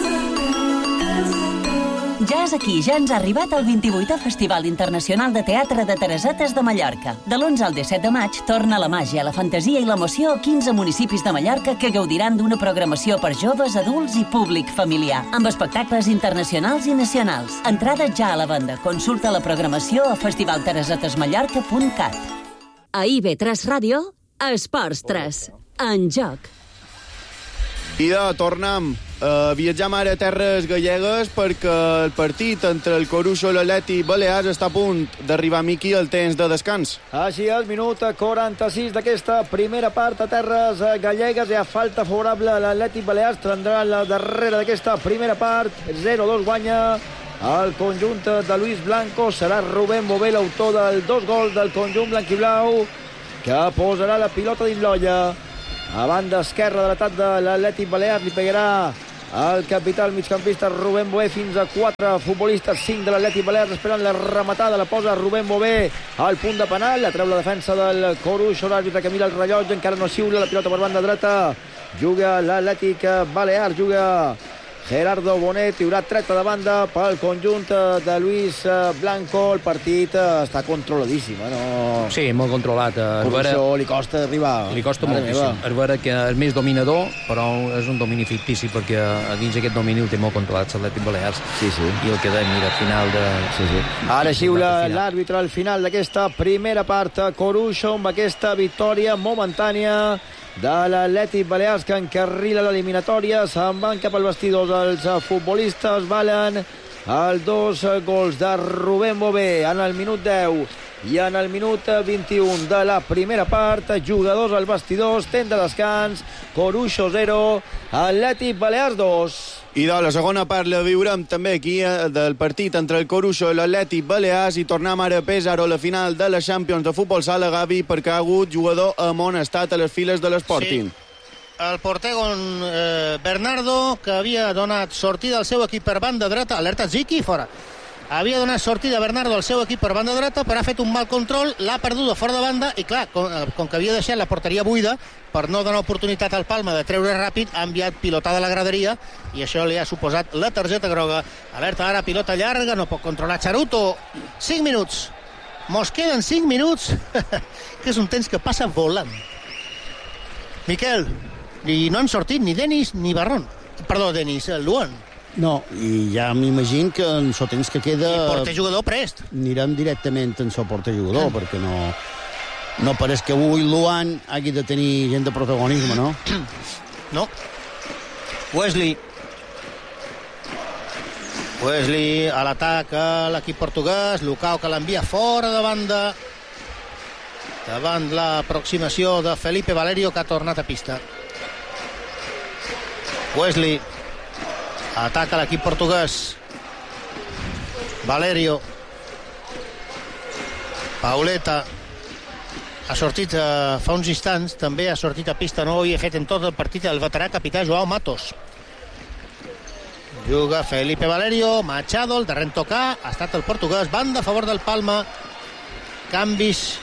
Ja és aquí, ja ens ha arribat el vint-i-vuitè Festival Internacional de Teatre de Teresetes de Mallorca. De l'onze al disset de maig torna la màgia, la fantasia i l'emoció a quinze municipis de Mallorca que gaudiran d'una programació per joves, adults i públic familiar, amb espectacles internacionals i nacionals. Entrades ja a la venda. Consulta la programació a festival teresetes mallorca punt cat. A I B tres Ràdio, Esports tres. En joc. I de tornem a viatjar ara a terres gallegues perquè el partit entre el Coruso i l'Atlètic Balears està a punt d'arribar, Miqui, al temps de descans. Així és, minut quaranta-sis d'aquesta primera part a terres gallegues. Hi ha falta favorable a l'Atlètic Balears. Prendrà la darrera d'aquesta primera part. zero dos guanya el conjunt de Luis Blanco. Serà Rubén Bové l'autor del dos gols del conjunt blanquiblau, que posarà la pilota dins l'olla. A banda esquerra de l'atac de l'Atlètic Balears li pegarà el capità, el migcampista Rubén Bové. Fins a quatre futbolistes, cinc de l'Atlètic Balears esperant la rematada. La posa Rubén Bové al punt de penal. La treu la defensa del Coruso. L'àrbitre que mira el rellotge, encara no xiula. La pilota per banda dreta. Juga l'Atlètic Balears, juga Gerardo Bonet. Hi haurà treta de banda pel conjunt de Luis Blanco. El partit està controladíssim, eh? No... Sí, molt controlat. Coruso li costa arribar. Li costa moltíssim. És vera que és més dominador, però és un domini fictici, perquè a dins aquest domini el té molt controlat l'Atlètic Balears. Sí, sí. I el que deia, mira, al final de... Sí, sí. Ara xiula l'àrbitre al final d'aquesta primera part. Coruso amb aquesta victòria momentània de l'Atlètic Balears, que encarrila l'eliminatòria. Se'n van cap al vestidor els futbolistes. Valen els dos gols de Rubén Bové en el minut deu i en el minut vint-i-un de la primera part. Jugadors al vestidor, temps de descans. Coruso zero, Atlètic Balears dos. I de la segona part la viurem també aquí, eh, del partit entre el Coruso i l'Atlètic Balears, i tornem ara a Pesaro a la final de la Champions de futbol sala, Gavi, perquè ha hagut jugador amonestat a les files de l'Sporting. Sí. El porter eh, Bernardo, que havia donat sortida al seu equip per banda dreta, alerta Ziki, fora. Havia donat sortida Bernardo al seu equip per banda dreta, però ha fet un mal control, l'ha perdut fora de banda, i clar, com, com que havia deixat la porteria buida, per no donar oportunitat al Palma de treure ràpid, ha enviat pilotada a la graderia, i això li ha suposat la targeta groga. Alerta ara, pilota llarga, no pot controlar Charuto. cinc minuts. Mos queden cinc minuts, que és un temps que passa volant. Miquel, i no han sortit ni Denis ni Barrón. Perdó, Denis, Luan. No, i ja m'imagino que en so temps que queda... I porter jugador prest. Anirem directament en so porter jugador, mm. perquè no... No pareix que avui Luan hagi de tenir gent de protagonisme, no? No. Wesley. Wesley a l'atac a l'equip portuguès. Lucao, que l'envia fora de banda. Davant l'aproximació de Felipe Valerio, que ha tornat a pista. Wesley. Ataca l'equip portuguès. Valerio. Pauleta. Ha sortit eh, fa uns instants, també ha sortit a pista, no ho havia fet en tot el partit, el veterà capità Joao Matos. Juga Felipe Valerio, Machado, el darrer en tocar, ha estat el portuguès, banda a favor del Palma, canvis.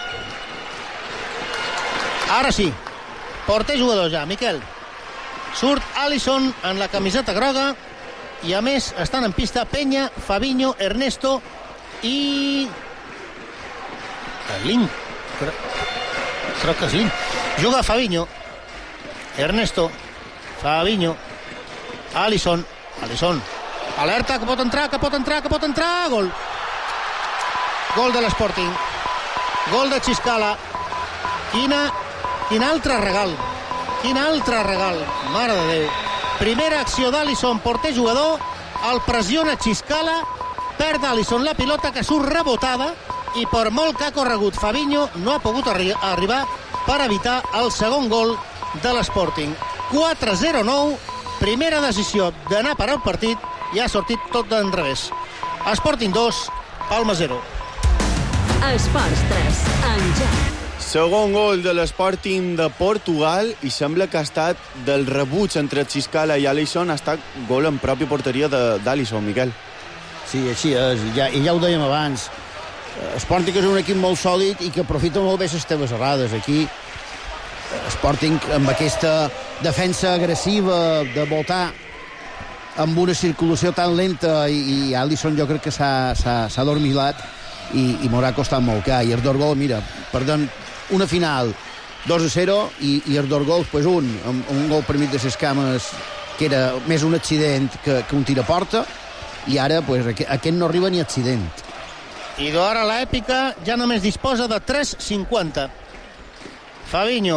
Ara sí, porter jugador ja, Miquel. Surt Alisson en la camiseta groga, i a més estan en pista Peña, Fabinho, Ernesto i... Link. Crec que és Link. Juga Fabinho, Ernesto, Fabinho, Alisson, Alisson, alerta, que pot entrar, que pot entrar, que pot entrar, gol. Gol de l'Sporting, gol de Xiscala. Quina, quin altre regal, quin altre regal, mare de Déu. Primera acció d'Alisson, porter jugador, el pressiona Xiscala, perd Alisson la pilota, que surt rebotada, i per molt que ha corregut Fabinho no ha pogut arri arribar per evitar el segon gol de l'Sporting. quatre zero nou, primera decisió d'anar per al partit, i ha sortit tot d'enrevés. Sporting dos, Palma zero. Esports tres, en joc. Segon gol de l'Sporting de Portugal, i sembla que ha estat del rebuig entre Xiscala i Alisson, ha estat gol en pròpia porteria d'Alisson, Miquel. Sí, així és, ja, i ja ho dèiem abans. Sporting és un equip molt sòlid i que aprofita molt bé les teves errades. Aquí Sporting, amb aquesta defensa agressiva de voltar amb una circulació tan lenta, i, i Alisson jo crec que s'ha adormilat i, i m'haurà costat molt car. I els dos gols, mira, perdem una final dos a zero i, i els dos gols, pues un, un gol per mig de ses cames, que era més un accident que, que un tir a porta, i ara pues, aquest, aquest no arriba ni accident. I d'ara l'èpica ja només disposa de tres cinquanta. Fabinho,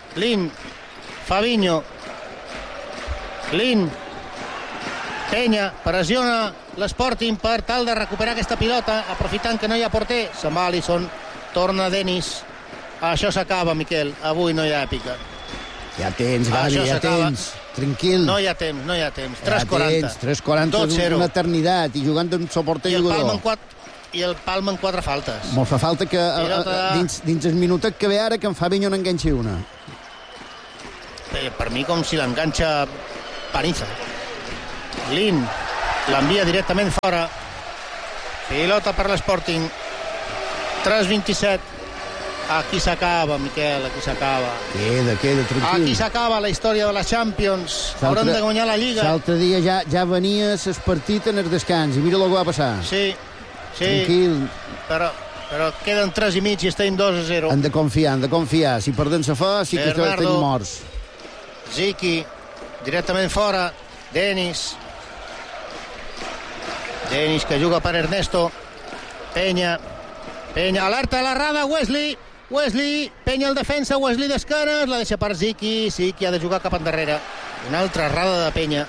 Lin, Fabinho, Lin, Penya, pressiona l'Sporting per tal de recuperar aquesta pilota, aprofitant que no hi ha porter. Se'n va Alisson, torna Dennis. Això s'acaba, Miquel, avui no hi ha èpica. Ja tens, Gavi, ja tens. Tranquil. No hi ha temps, no hi ha temps. tres Ja quaranta. tens, tres quaranta d'una eternitat, i jugant amb el porter I el jugador. Palma en quatre, i el Palma en quatre faltes. Molt fa falta que a, Pilota... a, dins, dins el minutet que ve ara que en Fabinho n'enganxi una. Eh, per mi com si l'enganxa Paniza. Lin l'envia directament fora. Pilota per l'Sporting. tres vint-i-set. Aquí s'acaba, Miquel, aquí s'acaba. Queda, queda, tranquil. Aquí s'acaba la història de la Champions. Haurem de guanyar la Lliga. L'altre dia ja, ja venia el partit en el descans, i mira el que va passar. Sí, sí. Tranquil. Però, però queden tres i mig i estem dos a zero. Han de confiar, han de confiar. Si perden la fe, sí que Bernardo. estem morts. Ziki, directament fora. Denis. Denis que juga per Ernesto. Penya. Penya, alerta a l'errada, Wesley. Wesley, Penya el defensa, Wesley d'esquenes, la deixa per Ziki. Ziki ha de jugar cap endarrere. Una altra errada de Penya.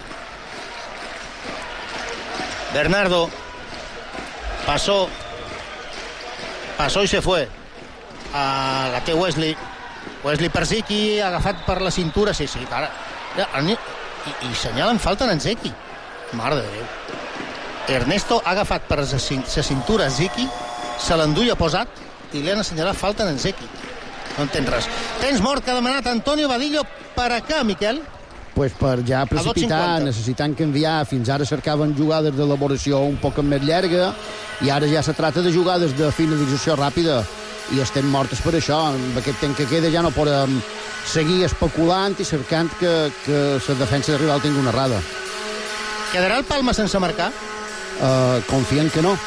Bernardo. Passó. Passó i se fue. Uh, la té Wesley. Wesley per Ziki, agafat per la cintura. Sí, sí, cara. I, i senyalen falta en Ziki. Mare de Déu. Ernesto ha agafat per la cintura Ziki, se l'enduia posat i li han assenyalat falta en Zeki. No entens res. Tens mort que ha demanat Antonio Vadillo per a què, Miquel? Pues per ja precipitar, necessitant canviar. Fins ara cercaven jugades d'elaboració un poc més llarga i ara ja se trata de jugades de finalització ràpida i estem mortes per això. Amb aquest temps que queda ja no podem seguir especulant i cercant que, que la defensa de rival tingui una errada. Quedarà el Palma sense marcar? Uh, confien que no.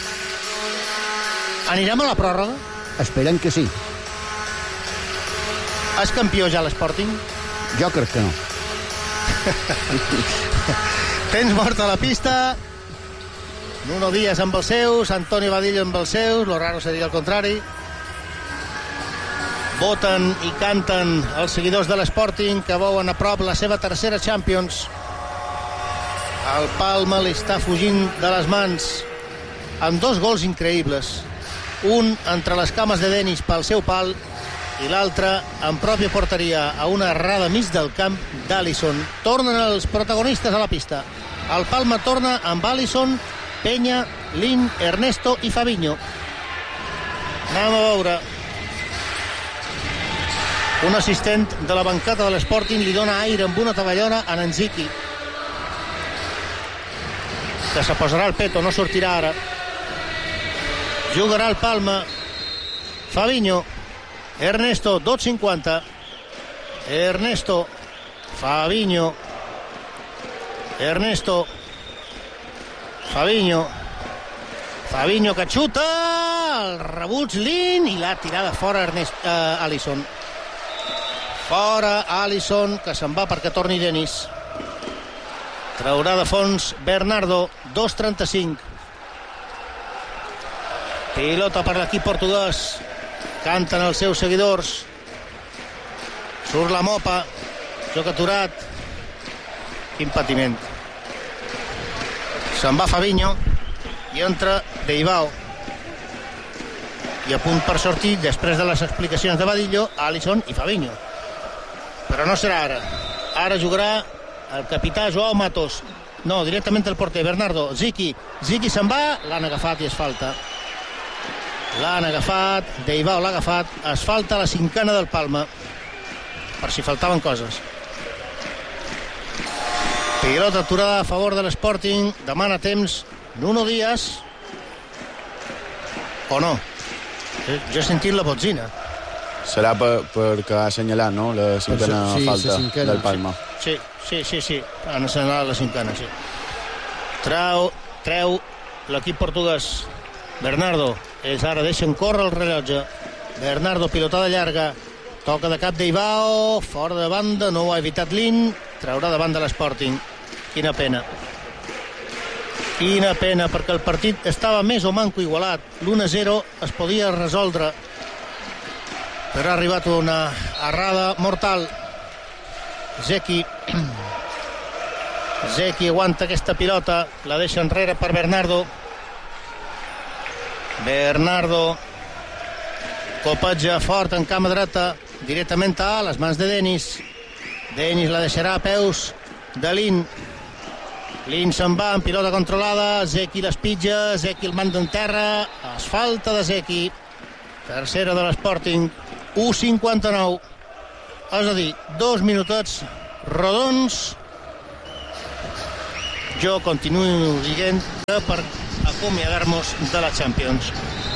Anirem a la pròrroga? Esperen que sí. És campió ja l'Sporting? Jo crec que no. Tens mort a la pista. Nuno Díaz amb els seus, Antonio Vadillo amb els seus, lo raro seria el contrari. Voten i canten els seguidors de l'Sporting que veuen a prop la seva tercera Champions. El Palma li està fugint de les mans amb dos gols increïbles. Un entre les cames de Denis pel seu pal i l'altre en pròpia porteria a una errada mig del camp d'Alisson. Tornen els protagonistes a la pista. El Palma torna amb Alisson, Penya, Lin, Ernesto i Fabinho. Anem a veure. Un assistent de la bancada de l'Sporting li dona aire amb una tovallona a Nziki, que se posarà el peto, no sortirà ara. Jugarà el Palma. Fabinho, Ernesto, dos cinquanta. Ernesto, Fabinho, Ernesto, Fabinho, Fabinho que xuta, el rebuig Lin i la tirada fora Ernest, uh, Alisson. Fora Alisson, que se'n va perquè torni Denis. Traurà de fons Bernardo, dos trenta-cinc. Pilota per l'equip portuguès. Canten els seus seguidors. Surt la mopa. Joc aturat. Quin patiment. Se'n va Fabinho i entra Deibao. I a punt per sortir, després de les explicacions de Vadillo, Alisson i Fabinho. Però no serà ara. Ara jugarà el capità Joao Matos. No, directament el porter, Bernardo. Ziki. Ziki se'n va, l'han agafat i es falta. L'han agafat, Deibao l'ha agafat. Es falta la cinquena del Palma. Per si faltaven coses. Pilota aturada a favor de l'Sporting. Demana temps Nuno Díaz. O no? Jo he sentit la botzina. Serà per, perquè ha assenyalat, no?, la cinquena sí, falta cinquena, del Palma. Sí, sí, sí, sí. Han assenyalat la cinquena, sí. Treu, treu l'equip portuguès. Bernardo. Ells ara deixen córrer el rellotge. Bernardo, pilotada llarga. Toca de cap d'Eivao. Fora de banda, no ho ha evitat Lin. Traurà davant de l'Sporting. Quina pena. Quina pena, perquè el partit estava més o manco igualat. l'u a zero es podia resoldre però ha arribat una errada mortal. Zeki Zeki aguanta aquesta pilota, la deixa enrere per Bernardo. Bernardo copatge fort en cama dreta directament a les mans de Denis. Denis la deixarà a peus de Lin. Lin se'n va amb pilota controlada, Zeki l'espitja, Zeki el manda en terra, es falta de Zeki. Tercera de l'Sporting, u cinquanta-nou. És a dir, dos minutets rodons. Jo continuo dient que per acomiadar-nos de la Champions.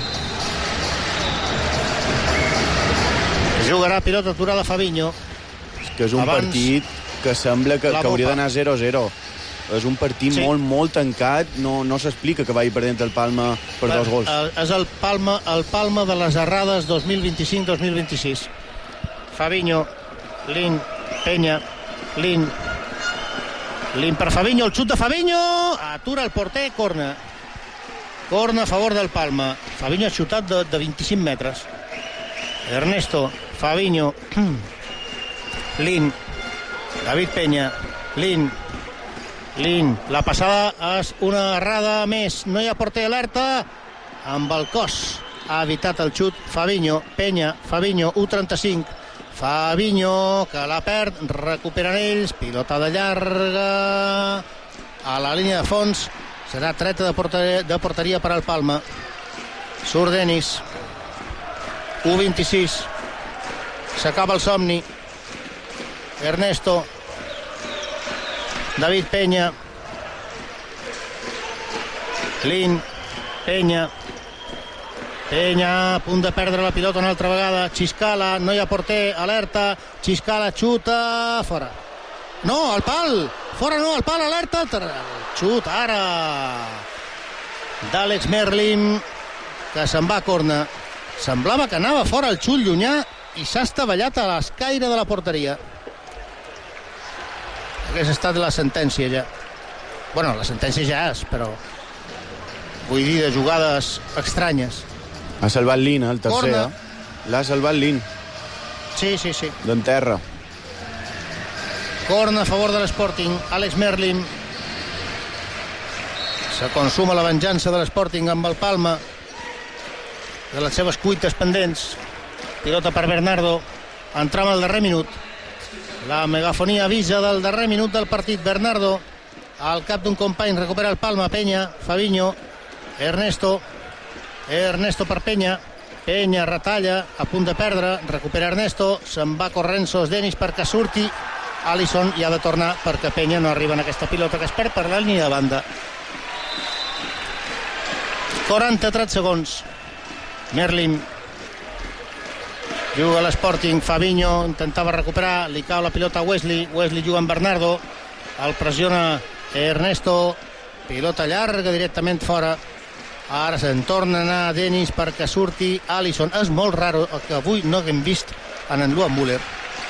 Jugarà pilota aturada Fabinho. És que és un Abans, partit que sembla que, que hauria d'anar zero a zero. És un partit sí. molt, molt tancat. No, no s'explica que vagi perdent el Palma per dos gols. És el Palma, el Palma de les errades dos mil vint-i-cinc dos mil vint-i-sis. Fabinho, Lin, Peña, Lin, Lin per Fabinho, el xut de Fabinho, atura el porter, corna. Corna a favor del Palma. Fabinho ha xutat de, de vint-i-cinc metres. Ernesto, Fabinho, Lin, David Peña, Lin, Lin, la passada és una errada més, no hi ha porter alerta, amb el cos ha evitat el xut Fabinho, Peña, Fabinho, u trenta-cinc, Fabinho, que la perd, recuperen ells, pilota de llarga a la línia de fons, serà treta de porteria, de porteria per al Palma. Surt Denis, u vint-i-sis, s'acaba el somni. Ernesto, David Peña, Lin, Peña, Peña a punt de perdre la pilota una altra vegada. Xiscala, no hi ha porter, alerta. Xiscala xuta, fora. No, al pal, fora no, al pal, alerta. Xut ara d'Àlex Merlin, que se'n va a corna. Semblava que anava fora el xut llunyà i s'ha estavellat a l'escaire de la porteria. Hauria estat la sentència ja. Bueno, la sentència ja és, però vull dir, de jugades estranyes. Ha salvat Lin, el tercer. Corna. Eh? L'ha salvat Lin. Sí, sí, sí. D'en terra. Corna a favor de l'Sporting. Àlex Merlin. Se consuma la venjança de l'Sporting amb el Palma, de les seves cuites pendents. Pilota per Bernardo. Entram al darrer minut. La megafonia avisa del darrer minut del partit. Bernardo, al cap d'un company, recupera el Palma. Peña, Fabinho, Ernesto, Ernesto per Peña, Peña retalla, a punt de perdre, recupera Ernesto, se'n va Corrensos, Denis perquè surti Alisson i ha de tornar perquè Peña no arriba en aquesta pilota que es perd per la línia de banda. quaranta-tres segons. Merlin juga a l'Sporting, Fabinho intentava recuperar, li cau la pilota a Wesley, Wesley juga amb Bernardo, el pressiona Ernesto, pilota llarga directament fora. Ara se'n torna a anar Denis perquè surti Alisson. És molt raro que avui no haguem vist en en Luan Müller.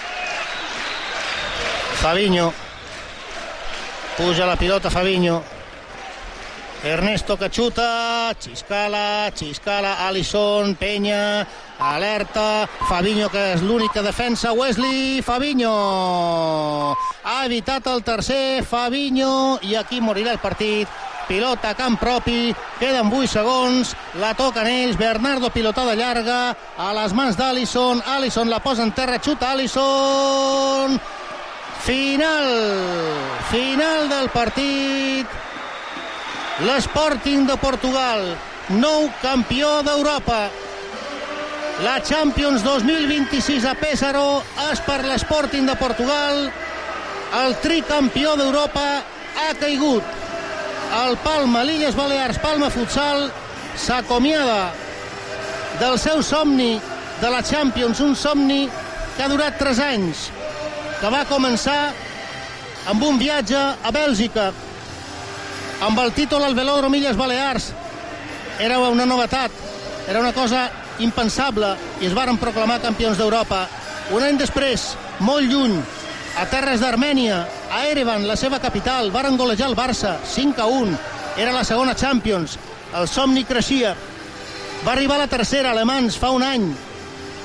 Fabinho puja la pilota, Fabinho, Ernesto que xuta, Xiscala, Xiscala, Alisson, Peña, alerta, Fabinho que és l'única defensa, Wesley, Fabinho ha evitat el tercer, Fabinho, i aquí morirà el partit. Pilota a camp propi, queden vuit segons, la toquen ells, Bernardo pilotada llarga a les mans d'Alisson, Alisson la posa en terra, xuta Alisson, final final del partit. L'Sporting de Portugal, nou campió d'Europa. La Champions dos mil vint-i-sis a Pésaro és per l'Sporting de Portugal. El tricampió d'Europa ha caigut. El Palma, l'Illes Balears, Palma Futsal, s'acomiada del seu somni de la Champions, un somni que ha durat tres anys, que va començar amb un viatge a Bèlgica, amb el títol al Velòdrom Illes Balears. Era una novetat, era una cosa impensable, i es varen proclamar campions d'Europa. Un any després, molt lluny, a terres d'Armènia, a Erevan, la seva capital, varen golejar el Barça cinc a un. Era la segona Champions, el somni creixia. Va arribar la tercera, alemans, fa un any.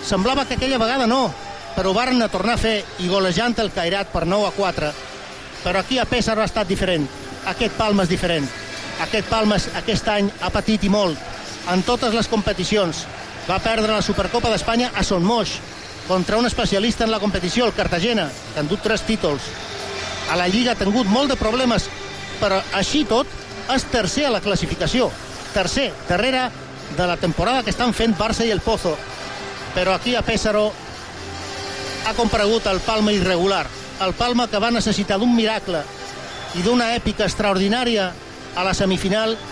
semblava que aquella vegada no, però ho varen a tornar a fer i golejant el Cairat per nou a quatre. Però aquí a Pésaro ha estat diferent. Aquest Palma és diferent. Aquest Palma aquest any ha patit i molt en totes les competicions. Va perdre la Supercopa d'Espanya a Son Moix contra un especialista en la competició, el Cartagena, que ha endut tres títols. A la Lliga ha tingut molt de problemes, però així tot és tercer a la classificació. Tercer, darrere de la temporada que estan fent Barça i el Pozo. Però aquí a Pésaro ha comparegut el Palma irregular, el Palma que va necessitar d'un miracle i d'una èpica extraordinària a la semifinal